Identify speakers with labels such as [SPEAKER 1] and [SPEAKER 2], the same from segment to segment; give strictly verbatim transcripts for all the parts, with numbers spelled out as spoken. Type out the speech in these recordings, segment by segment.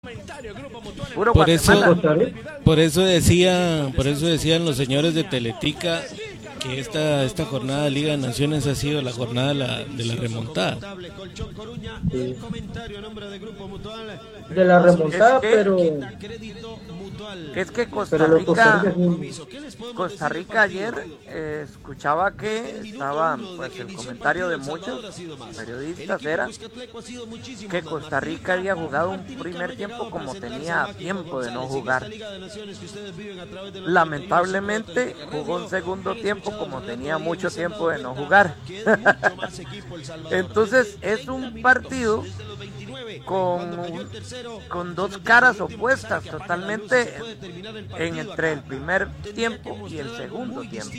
[SPEAKER 1] Puro
[SPEAKER 2] Por eso,
[SPEAKER 1] Guatemala.
[SPEAKER 2] por eso decía, por eso decían los señores de Teletica que esta esta jornada de Liga de Naciones ha sido la jornada de la, de la remontada.
[SPEAKER 3] Sí. De la remontada,
[SPEAKER 1] es que,
[SPEAKER 3] pero
[SPEAKER 1] es que Costa
[SPEAKER 3] pero
[SPEAKER 1] Rica,
[SPEAKER 3] Costa Rica,
[SPEAKER 1] Costa Rica ayer eh, escuchaba que estaba, pues el comentario de muchos periodistas era que Costa Rica había jugado un primer tiempo como tenía tiempo de no jugar. Lamentablemente jugó un segundo tiempo como tenía mucho tiempo de no jugar. Entonces es un partido con, con dos caras opuestas totalmente en, entre el primer tiempo y el segundo tiempo.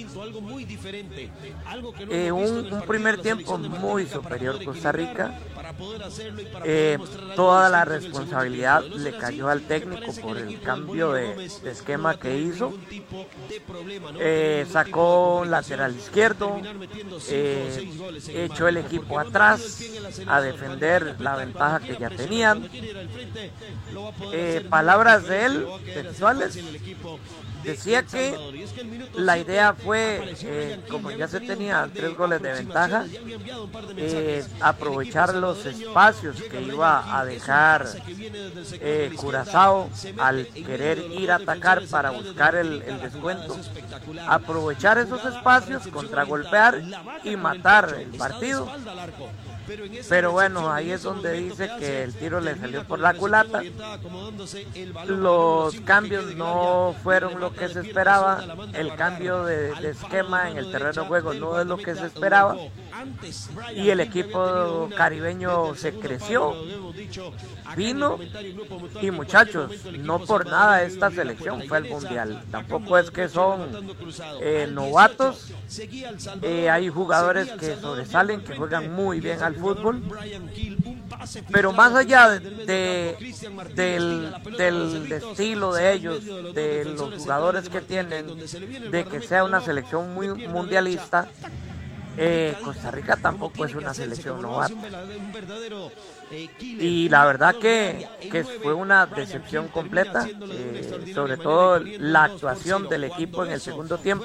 [SPEAKER 1] Eh, un, un primer tiempo muy superior Costa Rica. Eh, toda la responsabilidad le cayó al técnico por el cambio de, de esquema que hizo. Eh, sacó lateral izquierdo, eh, echó el equipo atrás a defender la ventaja que ya tenían. Eh, palabras de él, textuales, decía que la idea fue, eh, como ya se tenía tres goles de ventaja, eh, aprovechar los espacios que iba a dejar eh, Curazao al querer ir a atacar para buscar el, el descuento, aprovechar esos espacios, contragolpear y matar el partido. Pero bueno, ahí es donde dice que el tiro le salió por la culata. Los cambios no fueron lo que se esperaba. El cambio de, de esquema en el terreno de juego no es lo que se esperaba. Y el equipo caribeño se creció, vino, y muchachos, no por nada esta selección fue al mundial. Tampoco es que son eh, novatos. Eh, hay jugadores que sobresalen, que juegan muy bien al fútbol, pero más allá de, de, del, del estilo de ellos, de los jugadores que tienen, de que sea una selección muy mundialista, eh, Costa Rica tampoco es una selección novata. Y la verdad que, que fue una decepción completa, eh, sobre todo la actuación del equipo en el segundo tiempo.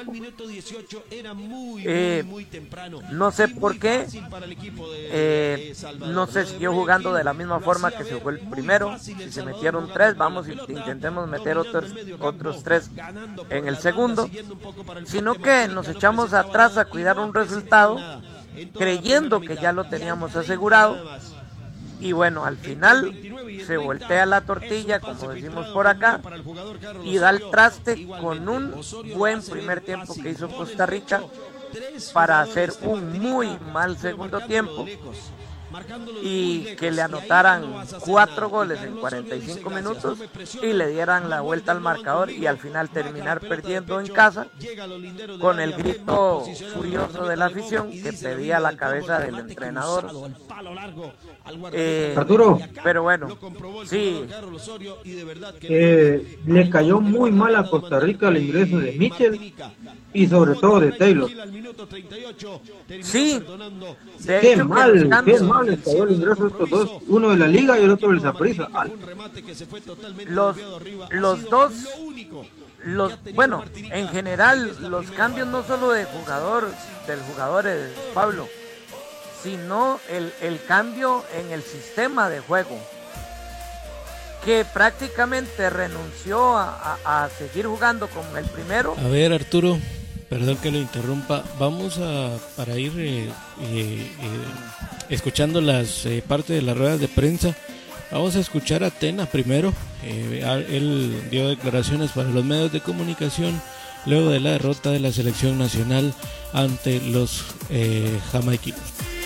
[SPEAKER 1] Eh, no sé por qué, eh, no se siguió jugando de la misma forma que se jugó el primero. Si se metieron tres, vamos y intentemos meter otros, otros tres en el segundo, sino que nos echamos atrás a cuidar un resultado, creyendo que ya lo teníamos asegurado. Y bueno, al final se voltea la tortilla, como decimos por acá, y da el traste con un buen primer tiempo que hizo Costa Rica para hacer un muy mal segundo tiempo y que le anotaran cuatro goles en cuarenta y cinco minutos y le dieran la vuelta al marcador y al final terminar perdiendo en casa con el grito furioso de la afición que pedía la cabeza del entrenador. Eh,
[SPEAKER 3] Arturo,
[SPEAKER 1] pero bueno, sí,
[SPEAKER 3] eh, le cayó muy mal a Costa Rica el ingreso de Mitchell y sobre todo de Taylor.
[SPEAKER 1] sí, de
[SPEAKER 3] Qué
[SPEAKER 1] hecho,
[SPEAKER 3] mal,
[SPEAKER 1] que
[SPEAKER 3] qué mal les cayó el ingreso de estos dos, uno de la Liga y el otro del Saprissa.
[SPEAKER 1] los, los dos, los, bueno, en general los cambios no solo de jugador, del jugador es Pablo, sino el, el cambio en el sistema de juego, que prácticamente renunció a, a, a seguir jugando con el primero.
[SPEAKER 2] A ver, Arturo, perdón que lo interrumpa, vamos a para ir eh, eh, eh, escuchando las eh, parte de las ruedas de prensa. Vamos a escuchar a Tena primero. Eh, él dio declaraciones para los medios de comunicación luego de la derrota de la selección nacional ante los eh, jamaiquinos.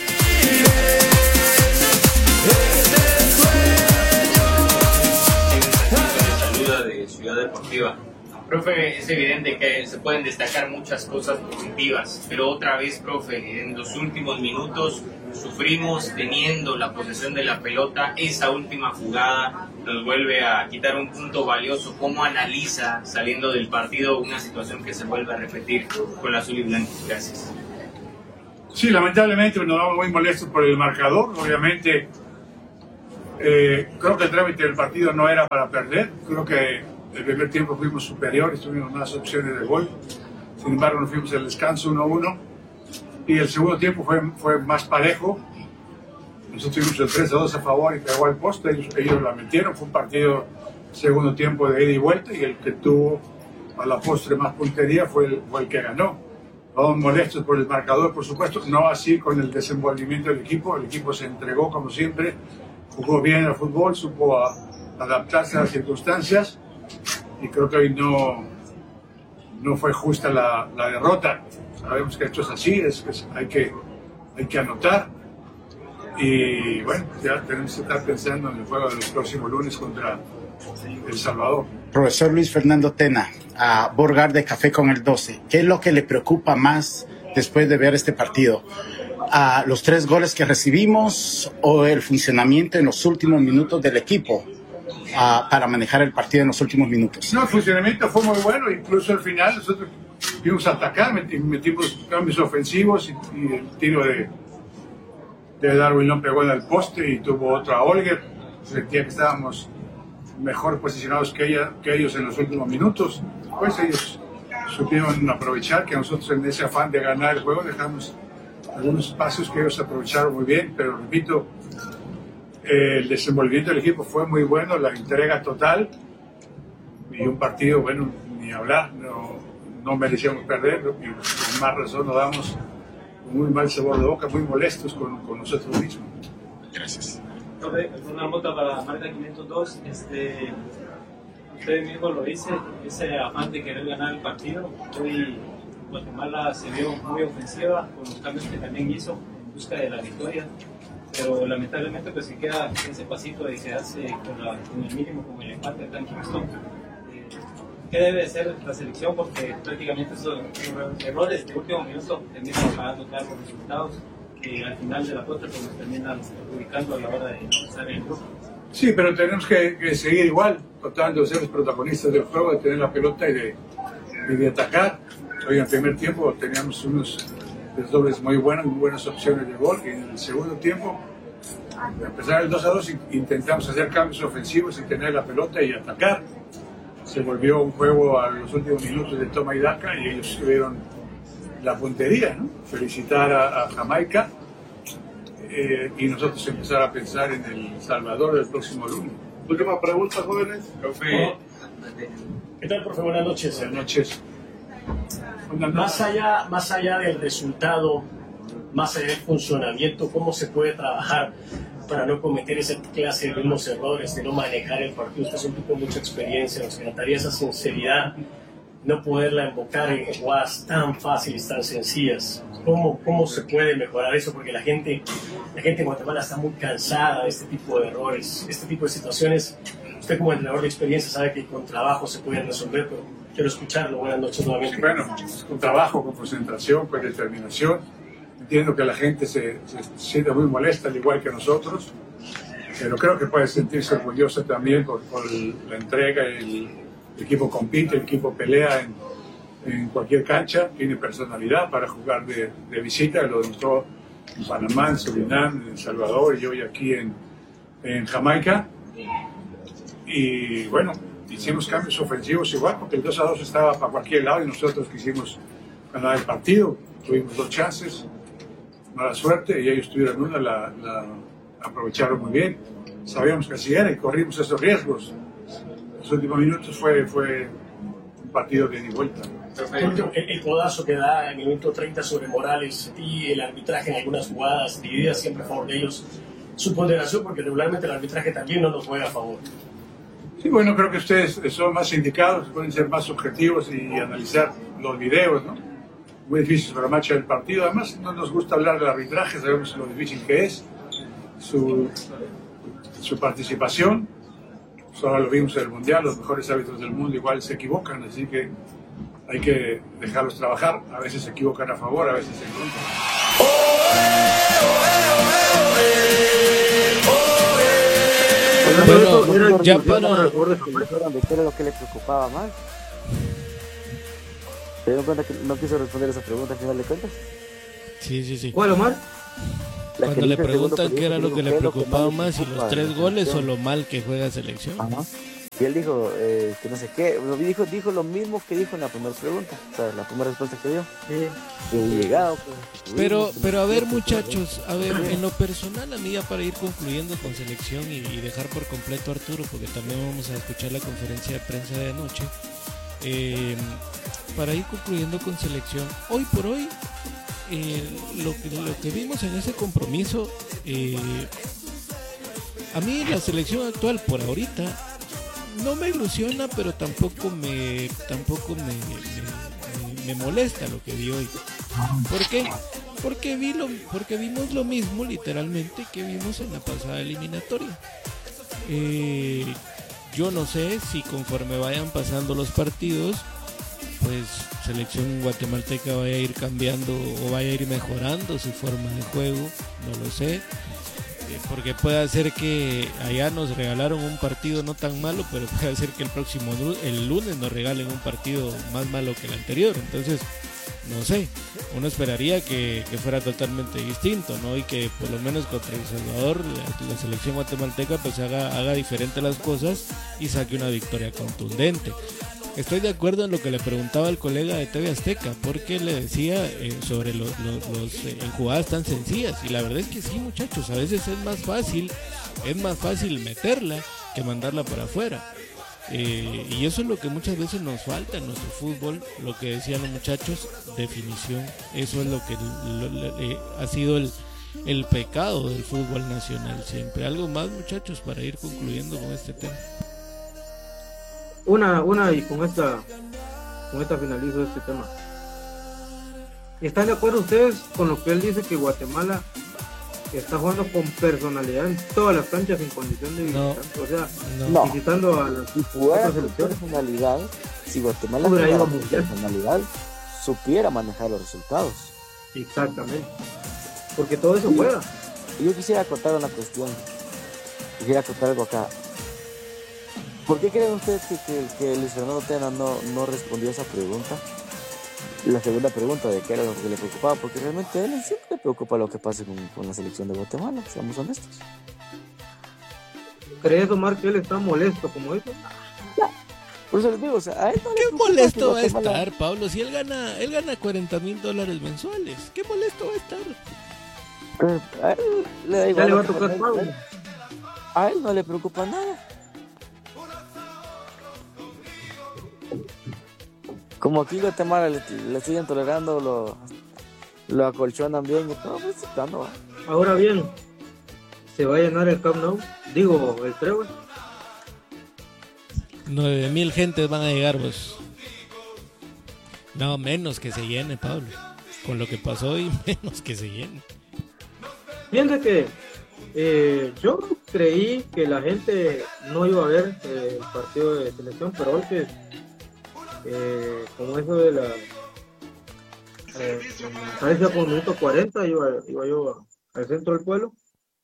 [SPEAKER 4] Saluda de Ciudad Deportiva. Profe, es evidente que se pueden destacar muchas cosas positivas, pero otra vez, profe, en los últimos minutos sufrimos teniendo la posesión de la pelota. Esa última jugada nos vuelve a quitar un punto valioso. ¿Cómo analiza, saliendo del partido, una situación que se vuelve a repetir con la azul y blanco? Gracias.
[SPEAKER 5] Sí, lamentablemente nos vamos muy molestos por el marcador. Obviamente Eh, creo que el trámite del partido no era para perder. Creo que el primer tiempo fuimos superiores, tuvimos más opciones de gol. Sin embargo, nos fuimos al descanso uno a uno. Y el segundo tiempo fue, fue más parejo. Nosotros tuvimos el tres a dos a favor y pegó al poste. Ellos, ellos la metieron. Fue un partido, segundo tiempo de ida y vuelta. Y el que tuvo a la postre más puntería fue el, fue el que ganó. Vamos molestos por el marcador, por supuesto. No así con el desenvolvimiento del equipo. El equipo se entregó como siempre. Jugó bien al fútbol, supo a, adaptarse a las circunstancias. Y creo que hoy no, no fue justa la, la derrota. Sabemos que esto es así, es que hay que, hay que anotar. Y bueno, ya tenemos que estar pensando en el juego del próximo lunes contra El Salvador.
[SPEAKER 6] Profesor Luis Fernando Tena, a Borgar de Café con el doce, ¿qué es lo que le preocupa más después de ver este partido? ¿A los tres goles que recibimos o el funcionamiento en los últimos minutos del equipo a, para manejar el partido en los últimos minutos?
[SPEAKER 5] No, el funcionamiento fue muy bueno, incluso al final nosotros vimos atacar, metimos cambios ofensivos y, y el tiro de, de Darwin Lón pegó en el poste y tuvo otra a Olger. Sentía que estábamos mejor posicionados que, ella, que ellos en los últimos minutos. Pues ellos supieron aprovechar que nosotros en ese afán de ganar el juego dejamos algunos espacios que ellos aprovecharon muy bien, pero repito, eh, el desenvolvimiento del equipo fue muy bueno, la entrega total y un partido, bueno, ni hablar, no, no merecíamos perder y con más razón nos damos un muy mal sabor de boca, muy molestos con, con nosotros mismos.
[SPEAKER 6] Gracias.
[SPEAKER 7] Una nota para Marca quinientos dos, este, usted mismo lo dice, ese afán de querer ganar el partido. Hoy Guatemala se vio muy ofensiva con los cambios que también hizo en busca de la victoria, pero lamentablemente pues se queda ese pasito de quedarse con, la, con el mínimo, con el empate acá en Kingston. Eh, ¿Qué debe ser la selección? Porque prácticamente esos errores de último minuto terminan pagando cargos resultados que al final de la cuota pues nos terminan ubicando a la hora de avanzar en el grupo.
[SPEAKER 5] Sí, pero tenemos que, que seguir igual, tratando de ser los protagonistas del juego, de tener la pelota y de, y de atacar. Hoy en el primer tiempo teníamos unos desdobles muy buenos, muy buenas opciones de gol, y en el segundo tiempo, a pesar del dos a dos, intentamos hacer cambios ofensivos y tener la pelota y atacar. Se volvió un juego a los últimos minutos de toma y daca y ellos tuvieron la puntería, ¿no? Felicitar a, a Jamaica eh, y nosotros empezar a pensar en El Salvador del próximo lunes. Última pregunta, jóvenes. Profe.
[SPEAKER 8] ¿Qué tal, profe? Buenas noches.
[SPEAKER 5] Buenas noches.
[SPEAKER 8] Más allá, más allá del resultado, más allá del funcionamiento, ¿cómo se puede trabajar para no cometer esa clase de mismos errores, de no manejar el partido? Usted es un tipo con mucha experiencia, nos encantaría esa sinceridad, no poderla invocar en jugadas tan fáciles, tan sencillas. ¿Cómo, cómo se puede mejorar eso? Porque la gente, la gente en Guatemala está muy cansada de este tipo de errores, este tipo de situaciones. Usted como entrenador de experiencia sabe que con trabajo se pueden resolver, pero quiero escucharlo. Buenas noches nuevamente.
[SPEAKER 5] Sí, bueno, con trabajo, con concentración, con determinación. Entiendo que la gente se, se siente muy molesta, al igual que nosotros, pero creo que puede sentirse orgullosa también por, por la entrega. El, el equipo compite, el equipo pelea en, en cualquier cancha, tiene personalidad para jugar de, de visita, lo demostró en Panamá, en Surinam, en El Salvador y hoy aquí en, en Jamaica. Y bueno, hicimos cambios ofensivos igual, porque el dos a dos estaba para cualquier lado y nosotros quisimos ganar el partido. Tuvimos dos chances, mala suerte, y ellos tuvieron una, la, la aprovecharon muy bien. Sabíamos que así era y corrimos esos riesgos. Los últimos minutos fue, fue un partido de ida y vuelta.
[SPEAKER 8] El, el codazo que da en el minuto treinta sobre Morales y el arbitraje en algunas jugadas divididas siempre a favor de ellos. Su ponderación, porque regularmente el arbitraje también no nos juega a favor.
[SPEAKER 5] Sí, bueno, creo que ustedes son más indicados, pueden ser más objetivos y analizar los videos, ¿no? Muy difícil para la marcha del partido. Además, no nos gusta hablar del arbitraje, sabemos lo difícil que es, su, su participación. Solo lo vimos en el Mundial, los mejores árbitros del mundo igual se equivocan, así que hay que dejarlos trabajar. A veces se equivocan a favor, a veces en contra.
[SPEAKER 2] Bueno, ya para...
[SPEAKER 9] ¿Qué era lo que le preocupaba más? ¿Se dieron cuenta que no quiso responder esa pregunta al final de cuentas?
[SPEAKER 2] Sí, sí, sí.
[SPEAKER 3] ¿Cuál, Omar?
[SPEAKER 2] Cuando le preguntan qué era lo que le preocupaba más, si los tres goles o lo mal que juega selección.
[SPEAKER 9] Ajá. Y él dijo eh, que no sé qué, dijo, dijo lo mismo que dijo en la primera pregunta, o sea, la primera respuesta que dio. Sí. Que llegado, pues,
[SPEAKER 2] pero, pero a ver, muchachos, a ver, en lo personal, a mí ya para ir concluyendo con selección y, y dejar por completo a Arturo, porque también vamos a escuchar la conferencia de prensa de anoche, eh, para ir concluyendo con selección, hoy por hoy, eh, lo, que, lo que vimos en ese compromiso, eh, a mí la selección actual por ahorita no me ilusiona, pero tampoco me tampoco me, me, me molesta lo que vi hoy. ¿Por qué? Porque vi lo, porque vimos lo mismo literalmente que vimos en la pasada eliminatoria. Eh, yo no sé si conforme vayan pasando los partidos, pues selección guatemalteca vaya a ir cambiando o vaya a ir mejorando su forma de juego, no lo sé. Porque puede ser que allá nos regalaron un partido no tan malo, pero puede ser que el próximo el lunes nos regalen un partido más malo que el anterior. Entonces, no sé, uno esperaría que, que fuera totalmente distinto, ¿no? Y que por lo menos contra El Salvador la, la selección guatemalteca pues haga, haga diferente las cosas y saque una victoria contundente. Estoy de acuerdo en lo que le preguntaba el colega de T V Azteca, porque le decía eh, sobre lo, lo, los eh, jugadas tan sencillas, y la verdad es que sí, muchachos, a veces es más fácil, es más fácil meterla que mandarla para afuera, eh, y eso es lo que muchas veces nos falta en nuestro fútbol, lo que decían los muchachos, definición. Eso es lo que lo, lo, eh, ha sido el, el pecado del fútbol nacional siempre. Algo más, muchachos, para ir concluyendo con este tema.
[SPEAKER 3] Una, una y con esta, con esta finalizo este tema. ¿Están de acuerdo ustedes con lo que él dice que Guatemala está jugando con personalidad en todas las canchas en condición de visitante? No, o sea,
[SPEAKER 9] no.
[SPEAKER 3] visitando a las
[SPEAKER 9] si fuera con personalidad, si Guatemala tuviera con personalidad, supiera manejar los resultados.
[SPEAKER 3] Exactamente. Porque todo eso juega.
[SPEAKER 9] Yo quisiera acotar una cuestión. Quisiera acotar algo acá. ¿Por qué creen ustedes que, que, que Luis Fernando Tena no, no respondió a esa pregunta? La segunda pregunta de qué era lo que le preocupaba, porque realmente a él siempre le preocupa lo que pase con, con la selección de Guatemala, seamos honestos.
[SPEAKER 3] ¿Crees, Omar, que él está molesto como eso?
[SPEAKER 9] No. Por eso les digo, o sea, a él no
[SPEAKER 2] ¿Qué molesto va a estar, Pablo? Si él gana, él gana cuarenta mil dólares mensuales, ¿qué molesto va a estar?
[SPEAKER 9] Eh, a él le da igual.
[SPEAKER 3] Ya le va a tocar Pablo.
[SPEAKER 9] A él no le preocupa nada. Como aquí en Guatemala le, le siguen tolerando, lo, lo acolchonan bien y todo, pues no.
[SPEAKER 3] Ahora bien, ¿se va a llenar el Camp Nou? Digo, el Trébol.
[SPEAKER 2] Nueve mil gentes van a llegar, pues. No, menos que se llene, Pablo. Con lo que pasó hoy, menos que se llene.
[SPEAKER 3] Fíjense que eh, yo creí que la gente no iba a ver eh, el partido de selección, pero hoy que Eh, como eso de la eh, parece por minuto cuarenta iba, iba yo a, al centro del pueblo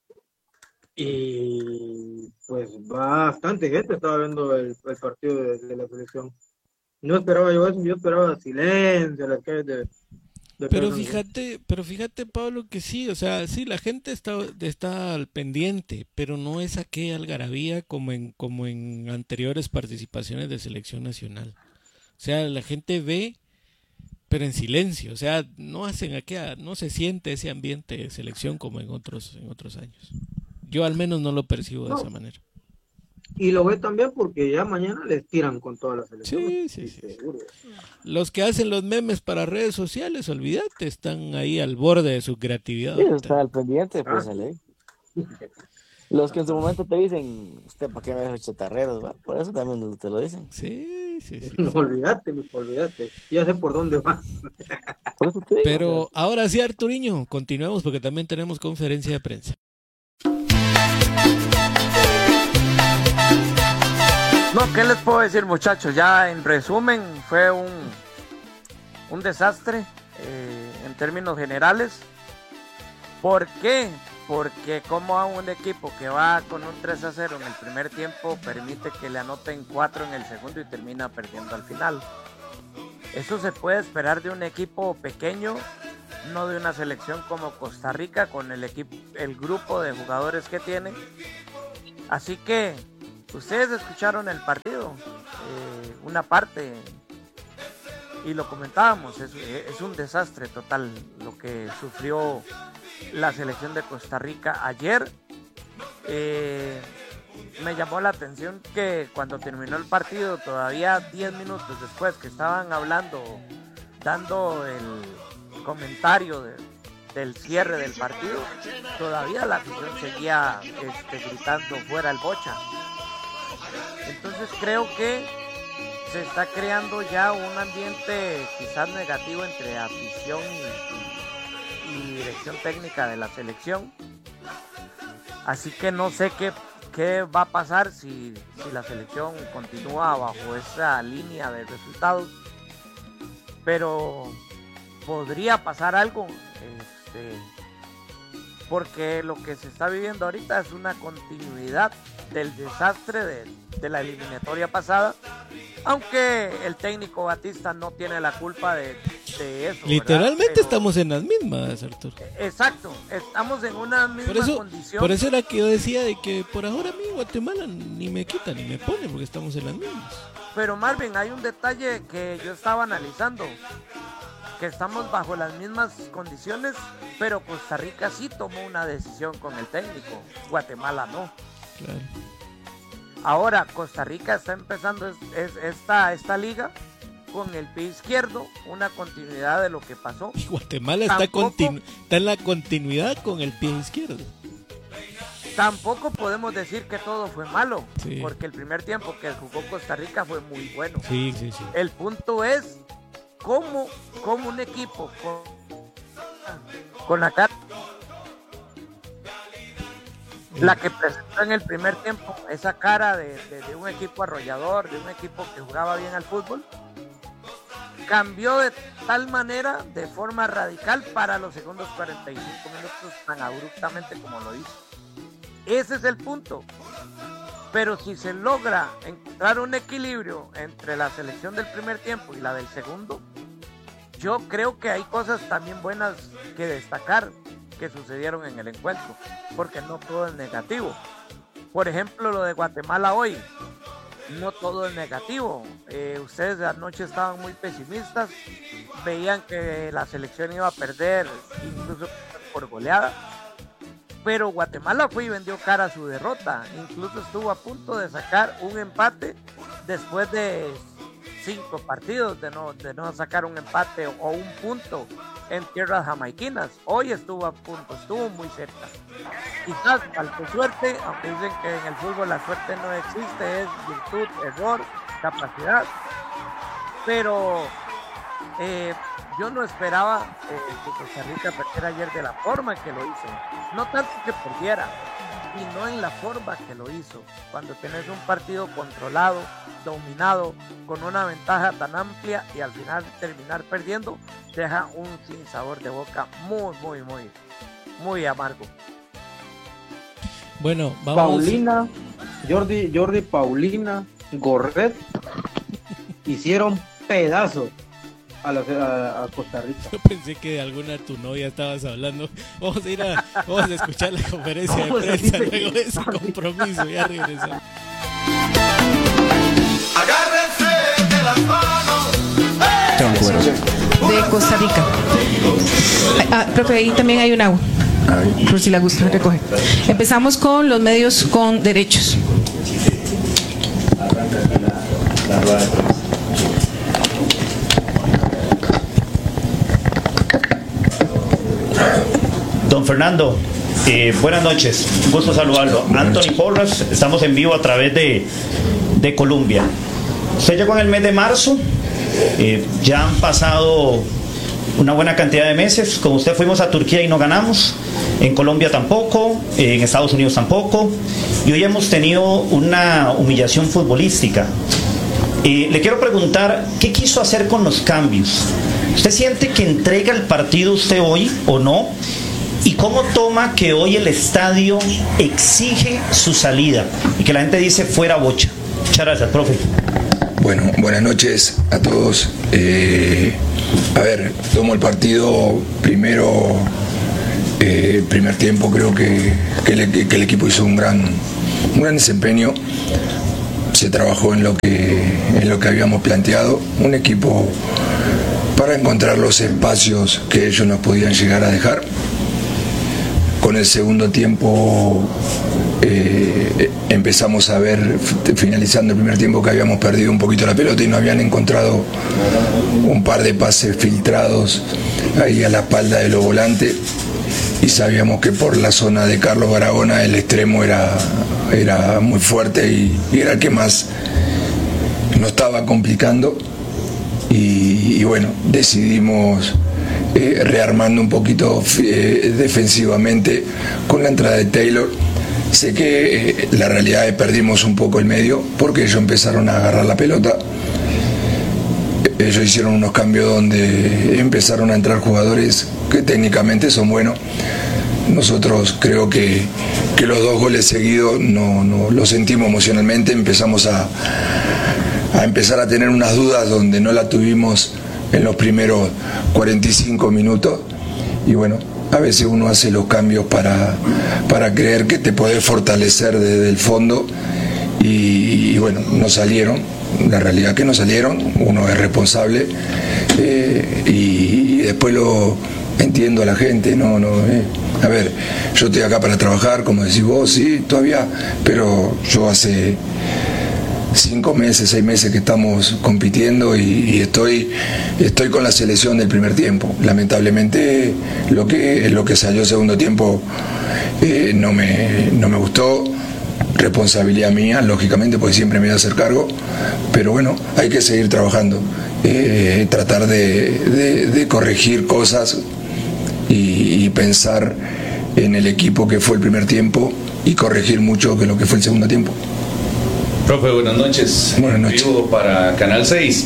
[SPEAKER 3] y pues bastante gente estaba viendo el, el partido de, de la selección. No esperaba yo eso, yo esperaba silencio, las calles de, de
[SPEAKER 2] pero fíjate, pero fíjate, Pablo, que sí, o sea, sí, la gente está, está al pendiente, pero no es aquella algarabía como en, como en anteriores participaciones de selección nacional. O sea, la gente ve, pero en silencio. O sea, no hacen aquella, no se siente ese ambiente de selección como en otros, en otros años. Yo al menos no lo percibo de no. esa manera.
[SPEAKER 3] Y lo ve también porque ya mañana les tiran con toda la selección.
[SPEAKER 2] Sí, sí, sí. Seguro. Los que hacen los memes para redes sociales, olvídate, están ahí al borde de su creatividad.
[SPEAKER 9] Sí, están al pendiente, pues, ah. Ale. Los que en su momento te dicen, usted para qué me deja chatarreros, ¿va? Por eso también te lo dicen.
[SPEAKER 2] Sí, sí, sí.
[SPEAKER 3] No, olvídate, olvídate. Ya sé por dónde vas.
[SPEAKER 2] Pero ahora sí, Arturiño, continuemos porque también tenemos conferencia de prensa.
[SPEAKER 1] No, ¿qué les puedo decir, muchachos? Ya en resumen, fue un, un desastre eh, en términos generales. ¿Por qué? Porque como a un equipo que va con un tres a cero en el primer tiempo permite que le anoten cuatro en el segundo y termina perdiendo al final. Eso se puede esperar de un equipo pequeño, no de una selección como Costa Rica con el equipo, el grupo de jugadores que tiene. Así que ustedes escucharon el partido, eh, una parte, y lo comentábamos, es, es un desastre total lo que sufrió la selección de Costa Rica ayer. Eh, me llamó la atención que cuando terminó el partido, todavía diez minutos después que estaban hablando, dando el comentario de, del cierre del partido, todavía la afición seguía este, gritando fuera el Bocha. Entonces creo que se está creando ya un ambiente quizás negativo entre afición y, y dirección técnica de la selección. Así que no sé qué, qué va a pasar si, si la selección continúa bajo esa línea de resultados. Pero podría pasar algo, este, porque lo que se está viviendo ahorita es una continuidad del desastre de, de la eliminatoria pasada, aunque el técnico Batista no tiene la culpa de, de eso.
[SPEAKER 2] Literalmente
[SPEAKER 1] Pero,
[SPEAKER 2] estamos en las mismas, Arturo.
[SPEAKER 1] Exacto, estamos en una misma
[SPEAKER 2] por eso,
[SPEAKER 1] condición.
[SPEAKER 2] Por eso era que yo decía de que por ahora a mí Guatemala ni me quita ni me pone, porque estamos en las mismas.
[SPEAKER 1] Pero Marvin, hay un detalle que yo estaba analizando, que estamos bajo las mismas condiciones, pero Costa Rica sí tomó una decisión con el técnico, Guatemala no.
[SPEAKER 2] Claro.
[SPEAKER 1] Ahora Costa Rica está empezando es, es, esta, esta liga con el pie izquierdo, una continuidad de lo que pasó.
[SPEAKER 2] Y Guatemala está, continu- está en la continuidad con el pie izquierdo.
[SPEAKER 1] Tampoco podemos decir que todo fue malo,
[SPEAKER 2] sí,
[SPEAKER 1] porque el primer tiempo que jugó Costa Rica fue muy bueno.
[SPEAKER 2] Sí, sí, sí.
[SPEAKER 1] El punto es cómo, cómo un equipo con, con la cara, la que presentó en el primer tiempo, esa cara de, de, de un equipo arrollador, de un equipo que jugaba bien al fútbol, cambió de tal manera, de forma radical, para los segundos cuarenta y cinco minutos tan abruptamente como lo hizo. Ese es el punto. Pero si se logra encontrar un equilibrio entre la selección del primer tiempo y la del segundo, yo creo que hay cosas también buenas que destacar que sucedieron en el encuentro, porque no todo es negativo. Por ejemplo, lo de Guatemala hoy, no todo es negativo. Eh, ustedes anoche estaban muy pesimistas, veían que la selección iba a perder, incluso por goleada. Pero Guatemala fue y vendió cara a su derrota. Incluso estuvo a punto de sacar un empate después de cinco partidos de no, de no sacar un empate o un punto en tierras jamaiquinas. Hoy estuvo a punto, estuvo muy cerca. Quizás faltó suerte, aunque dicen que en el fútbol la suerte no existe, es virtud, error, capacidad. Pero eh, yo no esperaba eh, que Costa Rica perdiera ayer de la forma que lo hizo. No tanto que perdiera, sino en la forma que lo hizo. Cuando tenés un partido controlado, dominado, con una ventaja tan amplia y al final terminar perdiendo, deja un sinsabor de boca muy, muy, muy, muy amargo.
[SPEAKER 2] Bueno, vamos.
[SPEAKER 3] Paulina, Jordi, Jordi, Paulina, Gorret hicieron pedazos a, la, a, a Costa Rica.
[SPEAKER 2] Yo pensé que de alguna de tu novia estabas hablando. Vamos a ir a, vamos a escuchar la conferencia de prensa luego de ese compromiso. Ya regresamos.
[SPEAKER 10] Agárrense de las manos.
[SPEAKER 11] De Costa Rica. Ah, profe, ahí también hay un agua. Por si la gusta recoger. Empezamos con los medios con derechos.
[SPEAKER 12] Don Fernando, eh, buenas noches, un gusto saludarlo. Anthony Porras, estamos en vivo a través de, de Colombia. Usted llegó en el mes de marzo, eh, ya han pasado una buena cantidad de meses. Con usted fuimos a Turquía y no ganamos, en Colombia tampoco, eh, en Estados Unidos tampoco, y hoy hemos tenido una humillación futbolística. Eh, le quiero preguntar, ¿qué quiso hacer con los cambios? ¿Usted siente que entrega el partido usted hoy o no? ¿Y cómo toma que hoy el estadio exige su salida y que la gente dice fuera Bocha? Muchas gracias, profe.
[SPEAKER 13] Bueno, buenas noches a todos. Eh, a ver, tomo el partido primero, eh, el primer tiempo creo que, que, el, que el equipo hizo un gran, un gran desempeño. Se trabajó en lo que, en lo que habíamos planteado, un equipo para encontrar los espacios que ellos nos podían llegar a dejar. Con el segundo tiempo eh, empezamos a ver, finalizando el primer tiempo, que habíamos perdido un poquito la pelota y nos habían encontrado un par de pases filtrados ahí a la espalda de los volantes, y sabíamos que por la zona de Carlos Barahona el extremo era, era muy fuerte y, y era el que más nos estaba complicando, y, y bueno, decidimos Eh, rearmando un poquito eh, defensivamente con la entrada de Taylor. Sé que eh, la realidad es que perdimos un poco el medio porque ellos empezaron a agarrar la pelota. Ellos hicieron unos cambios donde empezaron a entrar jugadores que técnicamente son buenos. Nosotros creo que, que los dos goles seguidos no, no lo sentimos emocionalmente. Empezamos a, a empezar a tener unas dudas donde no la tuvimos en los primeros cuarenta y cinco minutos, y bueno, a veces uno hace los cambios para, para creer que te podés fortalecer desde el fondo, y, y bueno, no salieron, la realidad es que no salieron, uno es responsable, eh, y, y después lo entiendo a la gente, no, no, eh. A ver, yo estoy acá para trabajar, como decís vos, sí, todavía, pero yo hace cinco meses, seis meses que estamos compitiendo, y, y estoy, estoy con la selección del primer tiempo. Lamentablemente lo que, lo que salió segundo tiempo eh, no, me, no me gustó, responsabilidad mía, lógicamente, porque siempre me voy a hacer cargo, pero bueno, hay que seguir trabajando, eh, tratar de, de, de corregir cosas y, y pensar en el equipo que fue el primer tiempo y corregir mucho que lo que fue el segundo tiempo.
[SPEAKER 14] Profe, buenas noches.
[SPEAKER 13] Buenas noches.
[SPEAKER 14] Vivo para Canal seis.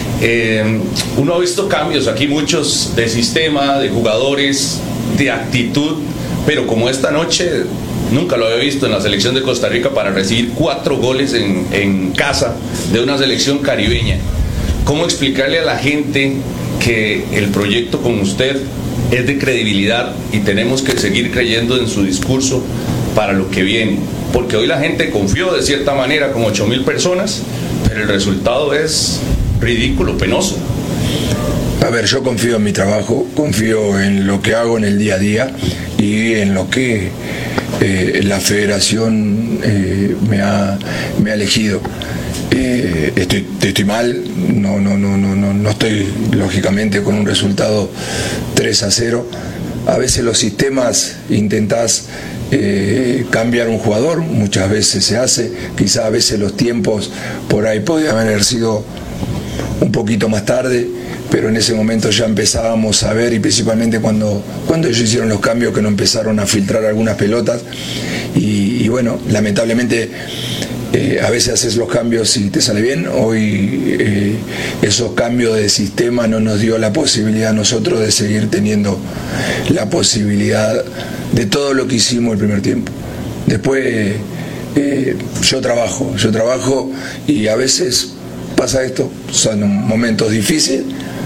[SPEAKER 14] Eh, uno ha visto cambios aquí, muchos de sistema, de jugadores, de actitud, pero como esta noche nunca lo había visto en la selección de Costa Rica para recibir cuatro goles en, en casa de una selección caribeña. ¿Cómo explicarle a la gente que el proyecto con usted es de credibilidad y tenemos que seguir creyendo en su discurso para lo que viene? Porque hoy la gente confió de cierta manera con ocho mil personas, pero el resultado es ridículo, penoso.
[SPEAKER 13] A ver, yo confío en mi trabajo, confío en lo que hago en el día a día y en lo que eh, la federación eh, me, ha, me ha elegido. Eh, estoy, estoy mal, no, no, no, no, no, no estoy lógicamente con un resultado tres a cero. A veces los sistemas intentás eh, cambiar un jugador, muchas veces se hace, quizás a veces los tiempos por ahí podían haber sido un poquito más tarde, pero en ese momento ya empezábamos a ver, y principalmente cuando, cuando ellos hicieron los cambios, que no empezaron a filtrar algunas pelotas, y, y bueno, lamentablemente eh, a veces haces los cambios y te sale bien. Hoy eh, esos cambios de sistema no nos dio la posibilidad a nosotros de seguir teniendo la posibilidad de todo lo que hicimos el primer tiempo. Después eh, yo trabajo, yo trabajo y a veces pasa esto, son momentos difíciles,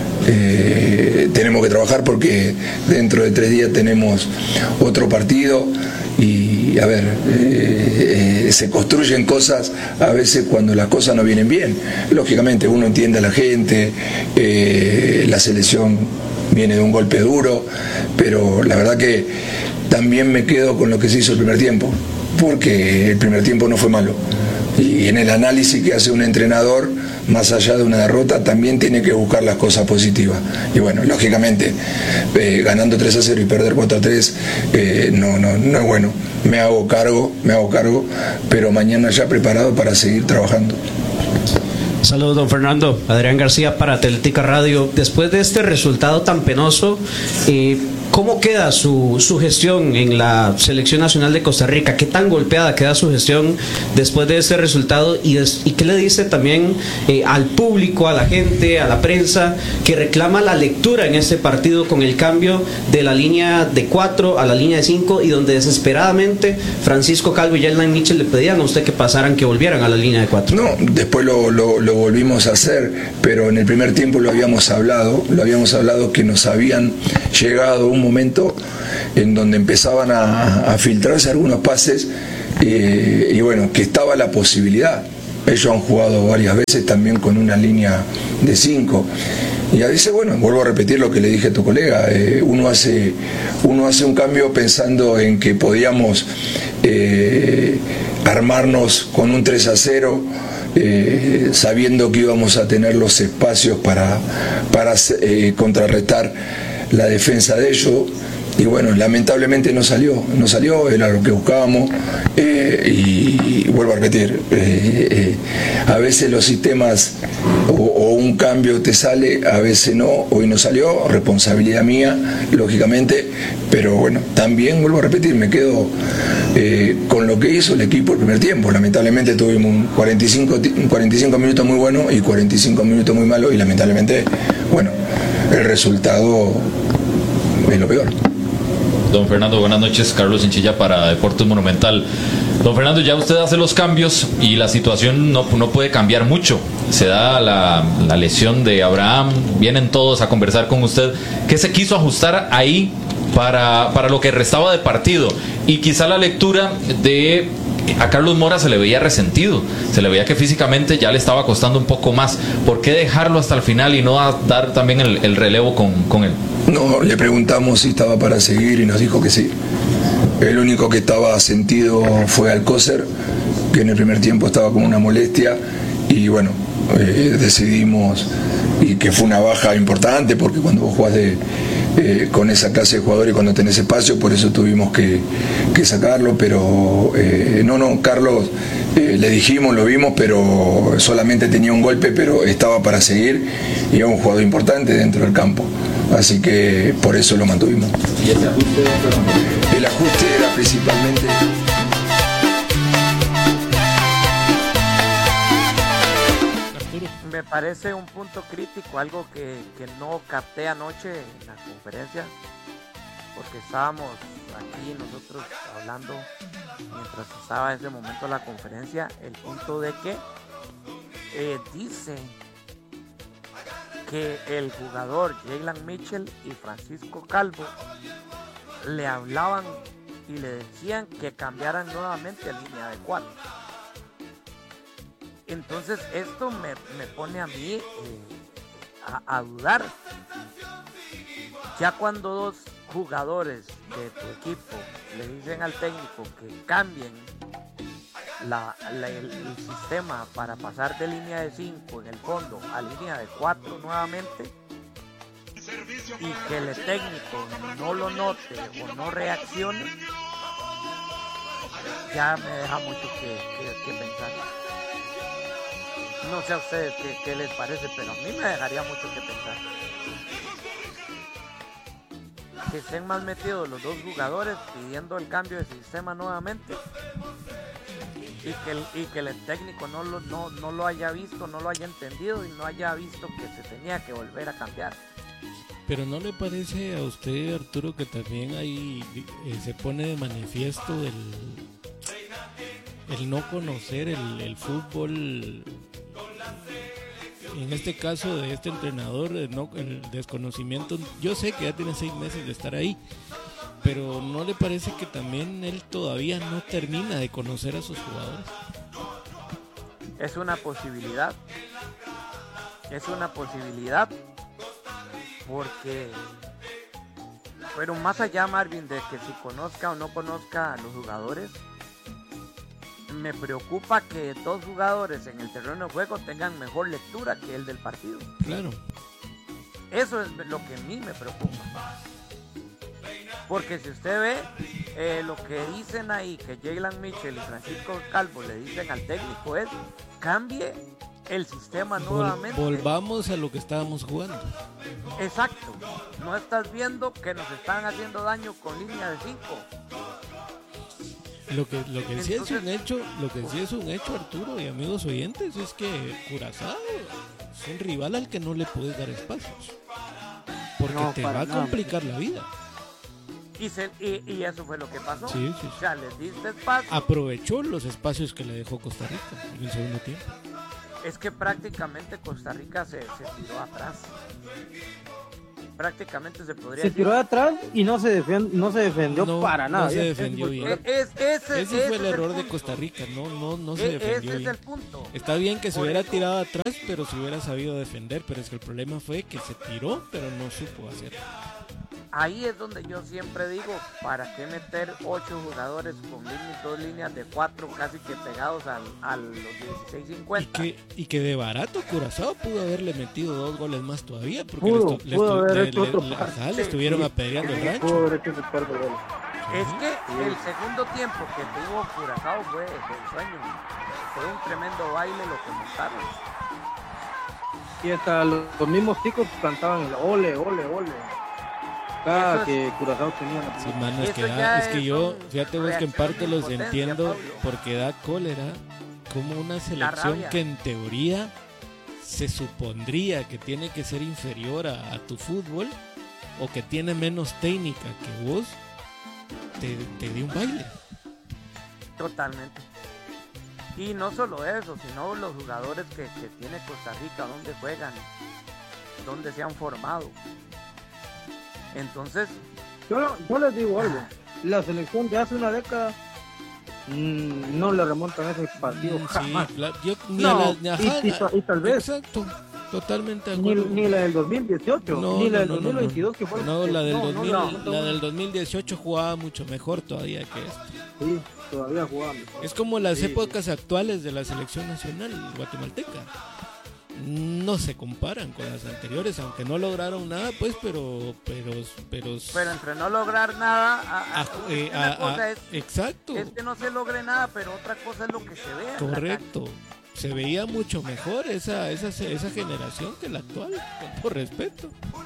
[SPEAKER 13] eh, tenemos que trabajar porque dentro de tres días tenemos otro partido y a ver, eh, eh, se construyen cosas a veces cuando las cosas no vienen bien. Lógicamente uno entiende a la gente, eh, la selección viene de un golpe duro, pero la verdad que también me quedo con lo que se hizo el primer tiempo, porque el primer tiempo no fue malo. Y en el análisis que hace un entrenador, más allá de una derrota, también tiene que buscar las cosas positivas. Y bueno, lógicamente, eh, ganando tres a cero y perder cuatro a tres, eh, no, no, no es bueno. Me hago cargo, me hago cargo, pero mañana ya preparado para seguir trabajando.
[SPEAKER 15] Saludos, don Fernando. Adrián García para Atlética Radio. Después de este resultado tan penoso, eh,
[SPEAKER 16] ¿Cómo queda su, su gestión en la Selección Nacional de Costa Rica? ¿Qué tan golpeada queda su gestión después de este resultado? ¿Y, des, y qué le dice también eh, al público, a la gente, a la prensa, que reclama la lectura en este partido con el cambio de la línea de cuatro a la línea de cinco y donde desesperadamente Francisco Calvo y Jaylan Mitchell le pedían a usted que pasaran, que volvieran a la línea de cuatro?
[SPEAKER 13] No, después lo, lo, lo volvimos a hacer, pero en el primer tiempo lo habíamos hablado, lo habíamos hablado que nos habían llegado un momento en donde empezaban a, a filtrarse algunos pases eh, y bueno, que estaba la posibilidad. Ellos han jugado varias veces también con una línea de cinco y a veces, bueno, vuelvo a repetir lo que le dije a tu colega, eh, uno hace uno hace un cambio pensando en que podíamos eh, armarnos con un tres a cero, eh, sabiendo que íbamos a tener los espacios para, para eh, contrarrestar la defensa de ellos, y bueno, lamentablemente no salió, no salió, era lo que buscábamos, eh, y, y vuelvo a repetir, eh, eh, a veces los sistemas o, o un cambio te sale, a veces no, hoy no salió, responsabilidad mía, lógicamente, pero bueno, también vuelvo a repetir, me quedo eh, con lo que hizo el equipo el primer tiempo. Lamentablemente tuvimos un cuarenta y cinco, un cuarenta y cinco minutos muy buenos y cuarenta y cinco minutos muy malos, y lamentablemente, bueno, el resultado es lo peor.
[SPEAKER 17] Don Fernando, buenas noches. Carlos Hinchilla para Deportes Monumental. Don Fernando, ya usted hace los cambios y la situación no, no puede cambiar mucho. Se da la, la lesión de Abraham, vienen todos a conversar con usted. ¿Qué se quiso ajustar ahí para, para lo que restaba de partido? Y quizá la lectura de... A Carlos Mora se le veía resentido, se le veía que físicamente ya le estaba costando un poco más. ¿Por qué dejarlo hasta el final y no dar también el, el relevo con, con él?
[SPEAKER 13] No, le preguntamos si estaba para seguir y nos dijo que sí. El único que estaba sentido fue Alcócer, que en el primer tiempo estaba con una molestia, y bueno, eh, decidimos, y que fue una baja importante, porque cuando vos jugás de, eh, con esa clase de jugadores, cuando tenés espacio, por eso tuvimos que, que sacarlo, pero eh, no, no, Carlos, eh, le dijimos, lo vimos, pero solamente tenía un golpe, pero estaba para seguir, y era un jugador importante dentro del campo, así que por eso lo mantuvimos.
[SPEAKER 17] ¿Y ese ajuste?
[SPEAKER 13] El ajuste era principalmente...
[SPEAKER 1] Me parece un punto crítico, algo que, que no capté anoche en la conferencia, porque estábamos aquí nosotros hablando mientras estaba en ese momento la conferencia, el punto de que eh, dice que el jugador Jaylan Mitchell y Francisco Calvo le hablaban y le decían que cambiaran nuevamente a línea de cuatro. Entonces esto me, me pone a mí eh, a, a dudar. Ya cuando dos jugadores de tu equipo le dicen al técnico que cambien la, la, el, el sistema para pasar de línea de cinco en el fondo a línea de cuatro nuevamente, y que el técnico no lo note o no reaccione, ya me deja mucho que, que, que pensar. No sé a ustedes qué, qué les parece, pero a mí me dejaría mucho que pensar. Que estén más metidos los dos jugadores pidiendo el cambio de sistema nuevamente, y que el, y que el técnico no lo, no, no lo haya visto, no lo haya entendido y no haya visto que se tenía que volver a cambiar.
[SPEAKER 2] Pero ¿no le parece a usted, Arturo, que también ahí eh, se pone de manifiesto el, el no conocer el, el fútbol? En este caso de este entrenador, el, no, el desconocimiento. Yo sé que ya tiene seis meses de estar ahí, pero ¿no le parece que también él todavía no termina de conocer a sus jugadores?
[SPEAKER 1] Es una posibilidad, es una posibilidad, porque, pero más allá, Marvin, de que si conozca o no conozca a los jugadores, me preocupa que dos jugadores en el terreno de juego tengan mejor lectura que el del partido.
[SPEAKER 2] Claro.
[SPEAKER 1] Eso es lo que a mí me preocupa. Porque si usted ve eh, lo que dicen ahí, que Jaylan Mitchell y Francisco Calvo le dicen al técnico es: cambie el sistema
[SPEAKER 2] Vol-
[SPEAKER 1] nuevamente.
[SPEAKER 2] volvamos a lo que estábamos jugando.
[SPEAKER 1] Exacto. No estás viendo que nos están haciendo daño con línea de cinco.
[SPEAKER 2] Lo que, lo que sí es un hecho, lo que sí es un hecho, Arturo y amigos oyentes, es que Curazao es un rival al que no le puedes dar espacios. Porque
[SPEAKER 1] No,
[SPEAKER 2] te
[SPEAKER 1] para
[SPEAKER 2] va a
[SPEAKER 1] nada.
[SPEAKER 2] complicar la vida.
[SPEAKER 1] Y, se, y, y eso fue lo que pasó.
[SPEAKER 2] Sí, sí,
[SPEAKER 1] O sea, les diste espacio.
[SPEAKER 2] Aprovechó los espacios que le dejó Costa Rica en el segundo tiempo.
[SPEAKER 1] Es que prácticamente Costa Rica se, se tiró atrás. Prácticamente se podría
[SPEAKER 3] Se
[SPEAKER 1] decir.
[SPEAKER 3] tiró de atrás y no se, defen- no se defendió
[SPEAKER 2] No,
[SPEAKER 3] para nada.
[SPEAKER 2] no se
[SPEAKER 3] Ese
[SPEAKER 2] defendió
[SPEAKER 3] fue el
[SPEAKER 2] bien.
[SPEAKER 3] problema.
[SPEAKER 1] Es, ese,
[SPEAKER 2] Ese
[SPEAKER 1] ese
[SPEAKER 2] fue el
[SPEAKER 1] es
[SPEAKER 2] error de
[SPEAKER 1] punto.
[SPEAKER 2] Costa Rica, no, no, no se
[SPEAKER 1] E-
[SPEAKER 2] defendió
[SPEAKER 1] ese es
[SPEAKER 2] bien.
[SPEAKER 1] el punto.
[SPEAKER 2] Está bien que se
[SPEAKER 1] Por
[SPEAKER 2] hubiera
[SPEAKER 1] eso-
[SPEAKER 2] tirado atrás, pero se hubiera sabido defender, pero es que el problema fue que se tiró, pero no supo hacerlo.
[SPEAKER 1] Ahí es donde yo siempre digo, ¿para qué meter ocho jugadores con líneas, dos líneas de cuatro casi que pegados al, a los dieciséis
[SPEAKER 2] Y
[SPEAKER 1] cincuenta?
[SPEAKER 2] que, y que de barato Curazao pudo haberle metido dos goles más todavía, porque
[SPEAKER 3] Pudo,
[SPEAKER 2] le, estu- le
[SPEAKER 3] pudo
[SPEAKER 2] estu-
[SPEAKER 3] haber
[SPEAKER 2] le-
[SPEAKER 3] hecho
[SPEAKER 2] le-
[SPEAKER 3] otro
[SPEAKER 2] le-
[SPEAKER 3] par.
[SPEAKER 2] ajá, le
[SPEAKER 1] Sí,
[SPEAKER 2] estuvieron
[SPEAKER 1] sí.
[SPEAKER 2] apedreando el rancho.
[SPEAKER 3] Pudo haber hecho ese par de goles.
[SPEAKER 1] Es que el segundo tiempo que tuvo Curazao fue el sueño. Fue un tremendo baile lo que montaron.
[SPEAKER 3] Y hasta los, los mismos chicos cantaban el ole, ole, ole. Cada
[SPEAKER 1] Eso es-
[SPEAKER 3] que Curazao tenía la
[SPEAKER 2] Sí,
[SPEAKER 3] pelota.
[SPEAKER 2] mano, es
[SPEAKER 1] Eso
[SPEAKER 2] que,
[SPEAKER 1] ya
[SPEAKER 2] da- es que
[SPEAKER 1] es
[SPEAKER 2] yo,
[SPEAKER 1] un-
[SPEAKER 2] fíjate vos que en parte
[SPEAKER 1] reacción de
[SPEAKER 2] los
[SPEAKER 1] impotencia,
[SPEAKER 2] entiendo
[SPEAKER 1] Pablo.
[SPEAKER 2] porque da cólera como una selección
[SPEAKER 1] rabia.
[SPEAKER 2] que en teoría se supondría que tiene que ser inferior a, a tu fútbol o que tiene menos técnica que vos, te, te dé un baile.
[SPEAKER 1] Totalmente. Y no solo eso, sino los jugadores que, que tiene Costa Rica, dónde juegan, dónde se han formado. Entonces,
[SPEAKER 3] Yo, yo les digo algo. La selección de hace una década mm, no le remontan ese partido
[SPEAKER 2] Mm,
[SPEAKER 3] jamás.
[SPEAKER 2] sí, la- yo- ni
[SPEAKER 3] No,
[SPEAKER 2] a la- ni-
[SPEAKER 3] y-
[SPEAKER 2] ajá,
[SPEAKER 3] y ta- y tal vez.
[SPEAKER 2] Exacto, totalmente de
[SPEAKER 3] Ni,
[SPEAKER 2] acuerdo.
[SPEAKER 3] ni la del dos mil dieciocho,
[SPEAKER 2] No,
[SPEAKER 3] ni la
[SPEAKER 2] no,
[SPEAKER 3] del
[SPEAKER 2] no,
[SPEAKER 3] dos
[SPEAKER 2] no,
[SPEAKER 3] mil veintidós que
[SPEAKER 2] no.
[SPEAKER 3] fue.
[SPEAKER 2] No, la del,
[SPEAKER 3] no, no,
[SPEAKER 2] dos mil,
[SPEAKER 3] no,
[SPEAKER 2] la del dos mil dieciocho jugaba mucho mejor todavía que esta.
[SPEAKER 3] Sí, todavía jugaba mejor.
[SPEAKER 2] Es como las
[SPEAKER 3] Sí,
[SPEAKER 2] épocas actuales de la selección nacional guatemalteca. No se comparan con las anteriores, aunque no lograron nada, pues, pero, pero, pero,
[SPEAKER 1] pero entre no lograr nada, a- a-
[SPEAKER 2] Ah, eh,
[SPEAKER 1] una
[SPEAKER 2] ah,
[SPEAKER 1] cosa
[SPEAKER 2] ah,
[SPEAKER 1] es,
[SPEAKER 2] exacto.
[SPEAKER 1] es que no se logre nada, pero otra cosa es lo que se ve. en la
[SPEAKER 2] Correcto. Se veía mucho mejor esa, esa, esa generación que la actual, con todo respeto.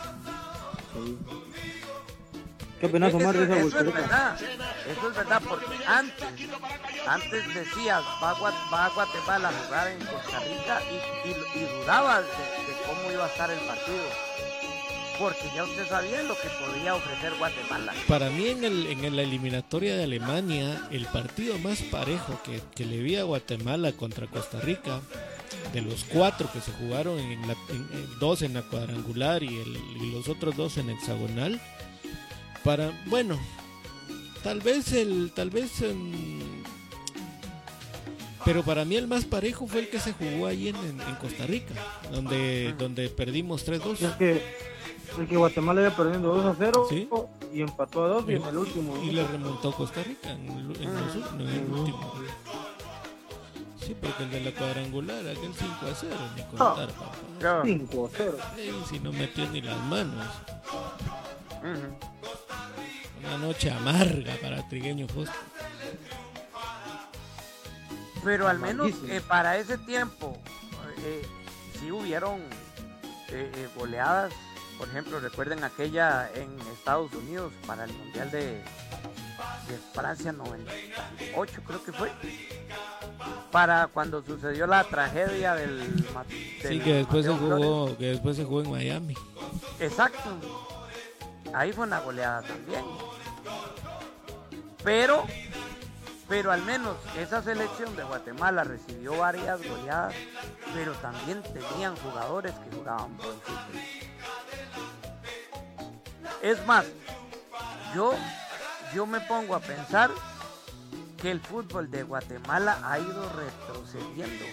[SPEAKER 3] ¿Qué opinas,
[SPEAKER 1] Eso,
[SPEAKER 3] Omar, de esa
[SPEAKER 1] eso es
[SPEAKER 3] voltereta?
[SPEAKER 1] verdad, eso es verdad, porque antes, antes decías, va a, Gua- va a Guatemala a jugar en Costa Rica y, y, y dudabas de, de cómo iba a estar el partido, porque ya usted sabía lo que podía ofrecer Guatemala.
[SPEAKER 2] Para mí en, el, en la eliminatoria de Alemania, el partido más parejo que, que le vi a Guatemala contra Costa Rica, de los cuatro que se jugaron, en la, en- en dos en la cuadrangular y, el, y los otros dos en hexagonal, para, bueno, tal vez el, tal vez, em, pero para mí el más parejo fue el que se jugó ahí en, en, en Costa Rica, donde, donde perdimos tres dos.
[SPEAKER 3] Es que, el que Guatemala iba perdiendo dos a cero
[SPEAKER 2] Sí.
[SPEAKER 3] y empató a dos y en el último.
[SPEAKER 2] Y le remontó Costa Rica en, el- en los ul- en el último. Sí, porque el de la cuadrangular, aquel cinco a cero, ni contar, papá.
[SPEAKER 3] cinco a cero.
[SPEAKER 2] Ey, si no metió ni las manos. Una noche amarga para Trigueño Foster.
[SPEAKER 1] Pero al menos
[SPEAKER 2] Malísimo.
[SPEAKER 1] eh, para ese tiempo, eh, sí hubieron eh, eh, goleadas. Por ejemplo, recuerden aquella en Estados Unidos para el Mundial de, de Francia noventa y ocho, creo que fue. Para cuando sucedió la tragedia del, ma-
[SPEAKER 2] Sí,
[SPEAKER 1] del
[SPEAKER 2] que después se
[SPEAKER 1] Mateo Flores.
[SPEAKER 2] jugó, que después se jugó en Miami.
[SPEAKER 1] Exacto. Ahí fue una goleada también. Pero, pero al menos esa selección de Guatemala recibió varias goleadas, pero también tenían jugadores que jugaban buen fútbol. Es más, yo, yo me pongo a pensar que el fútbol de Guatemala ha ido retrocediendo.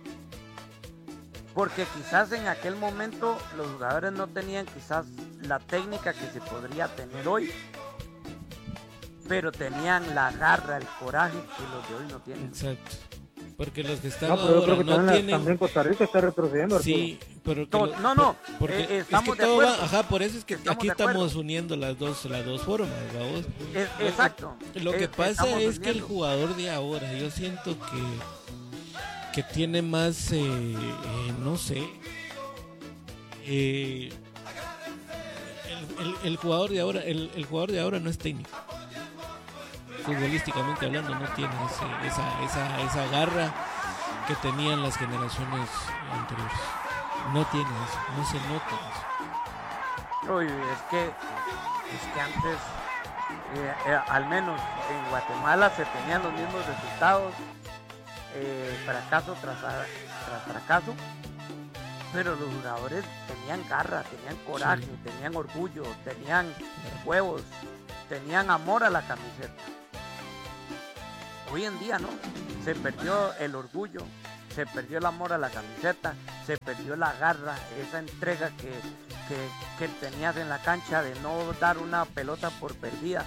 [SPEAKER 1] Porque quizás en aquel momento los jugadores no tenían quizás la técnica que se podría tener hoy, pero tenían la garra, el coraje que los de hoy no tienen.
[SPEAKER 2] Exacto. Porque los que están
[SPEAKER 3] No, pero yo
[SPEAKER 2] ahora
[SPEAKER 3] creo que
[SPEAKER 2] no
[SPEAKER 3] también, la-
[SPEAKER 2] tienen...
[SPEAKER 3] también Costa Rica está retrocediendo.
[SPEAKER 2] Sí,
[SPEAKER 3] Arturo.
[SPEAKER 2] pero que
[SPEAKER 1] No,
[SPEAKER 2] lo-
[SPEAKER 1] no, no,
[SPEAKER 2] porque
[SPEAKER 1] eh,
[SPEAKER 2] es
[SPEAKER 1] estamos
[SPEAKER 2] que
[SPEAKER 1] de
[SPEAKER 2] todo va-
[SPEAKER 1] acuerdo.
[SPEAKER 2] ajá, por eso es que
[SPEAKER 1] Estamos
[SPEAKER 2] aquí
[SPEAKER 1] de acuerdo.
[SPEAKER 2] estamos uniendo las dos las dos formas, vamos.
[SPEAKER 1] Es- exacto.
[SPEAKER 2] Lo que
[SPEAKER 1] Eh,
[SPEAKER 2] pasa
[SPEAKER 1] estamos
[SPEAKER 2] es que el
[SPEAKER 1] uniendo.
[SPEAKER 2] jugador de ahora, yo siento que que tiene más, eh, eh, no sé, eh, el, el, el jugador de ahora, el, el jugador de ahora no es técnico. Futbolísticamente hablando, no tiene ese, esa, esa, esa garra que tenían las generaciones anteriores. No tiene eso, no se nota eso.
[SPEAKER 1] Uy, es que, es que antes, eh, eh, al menos en Guatemala, se tenían los mismos resultados, eh, fracaso tras, tras fracaso, pero los jugadores tenían garra, tenían coraje, sí. tenían orgullo, tenían huevos, tenían amor a la camiseta. Hoy en día no, se perdió el orgullo, se perdió el amor a la camiseta, se perdió la garra, esa entrega que, que, que tenías en la cancha de no dar una pelota por perdida.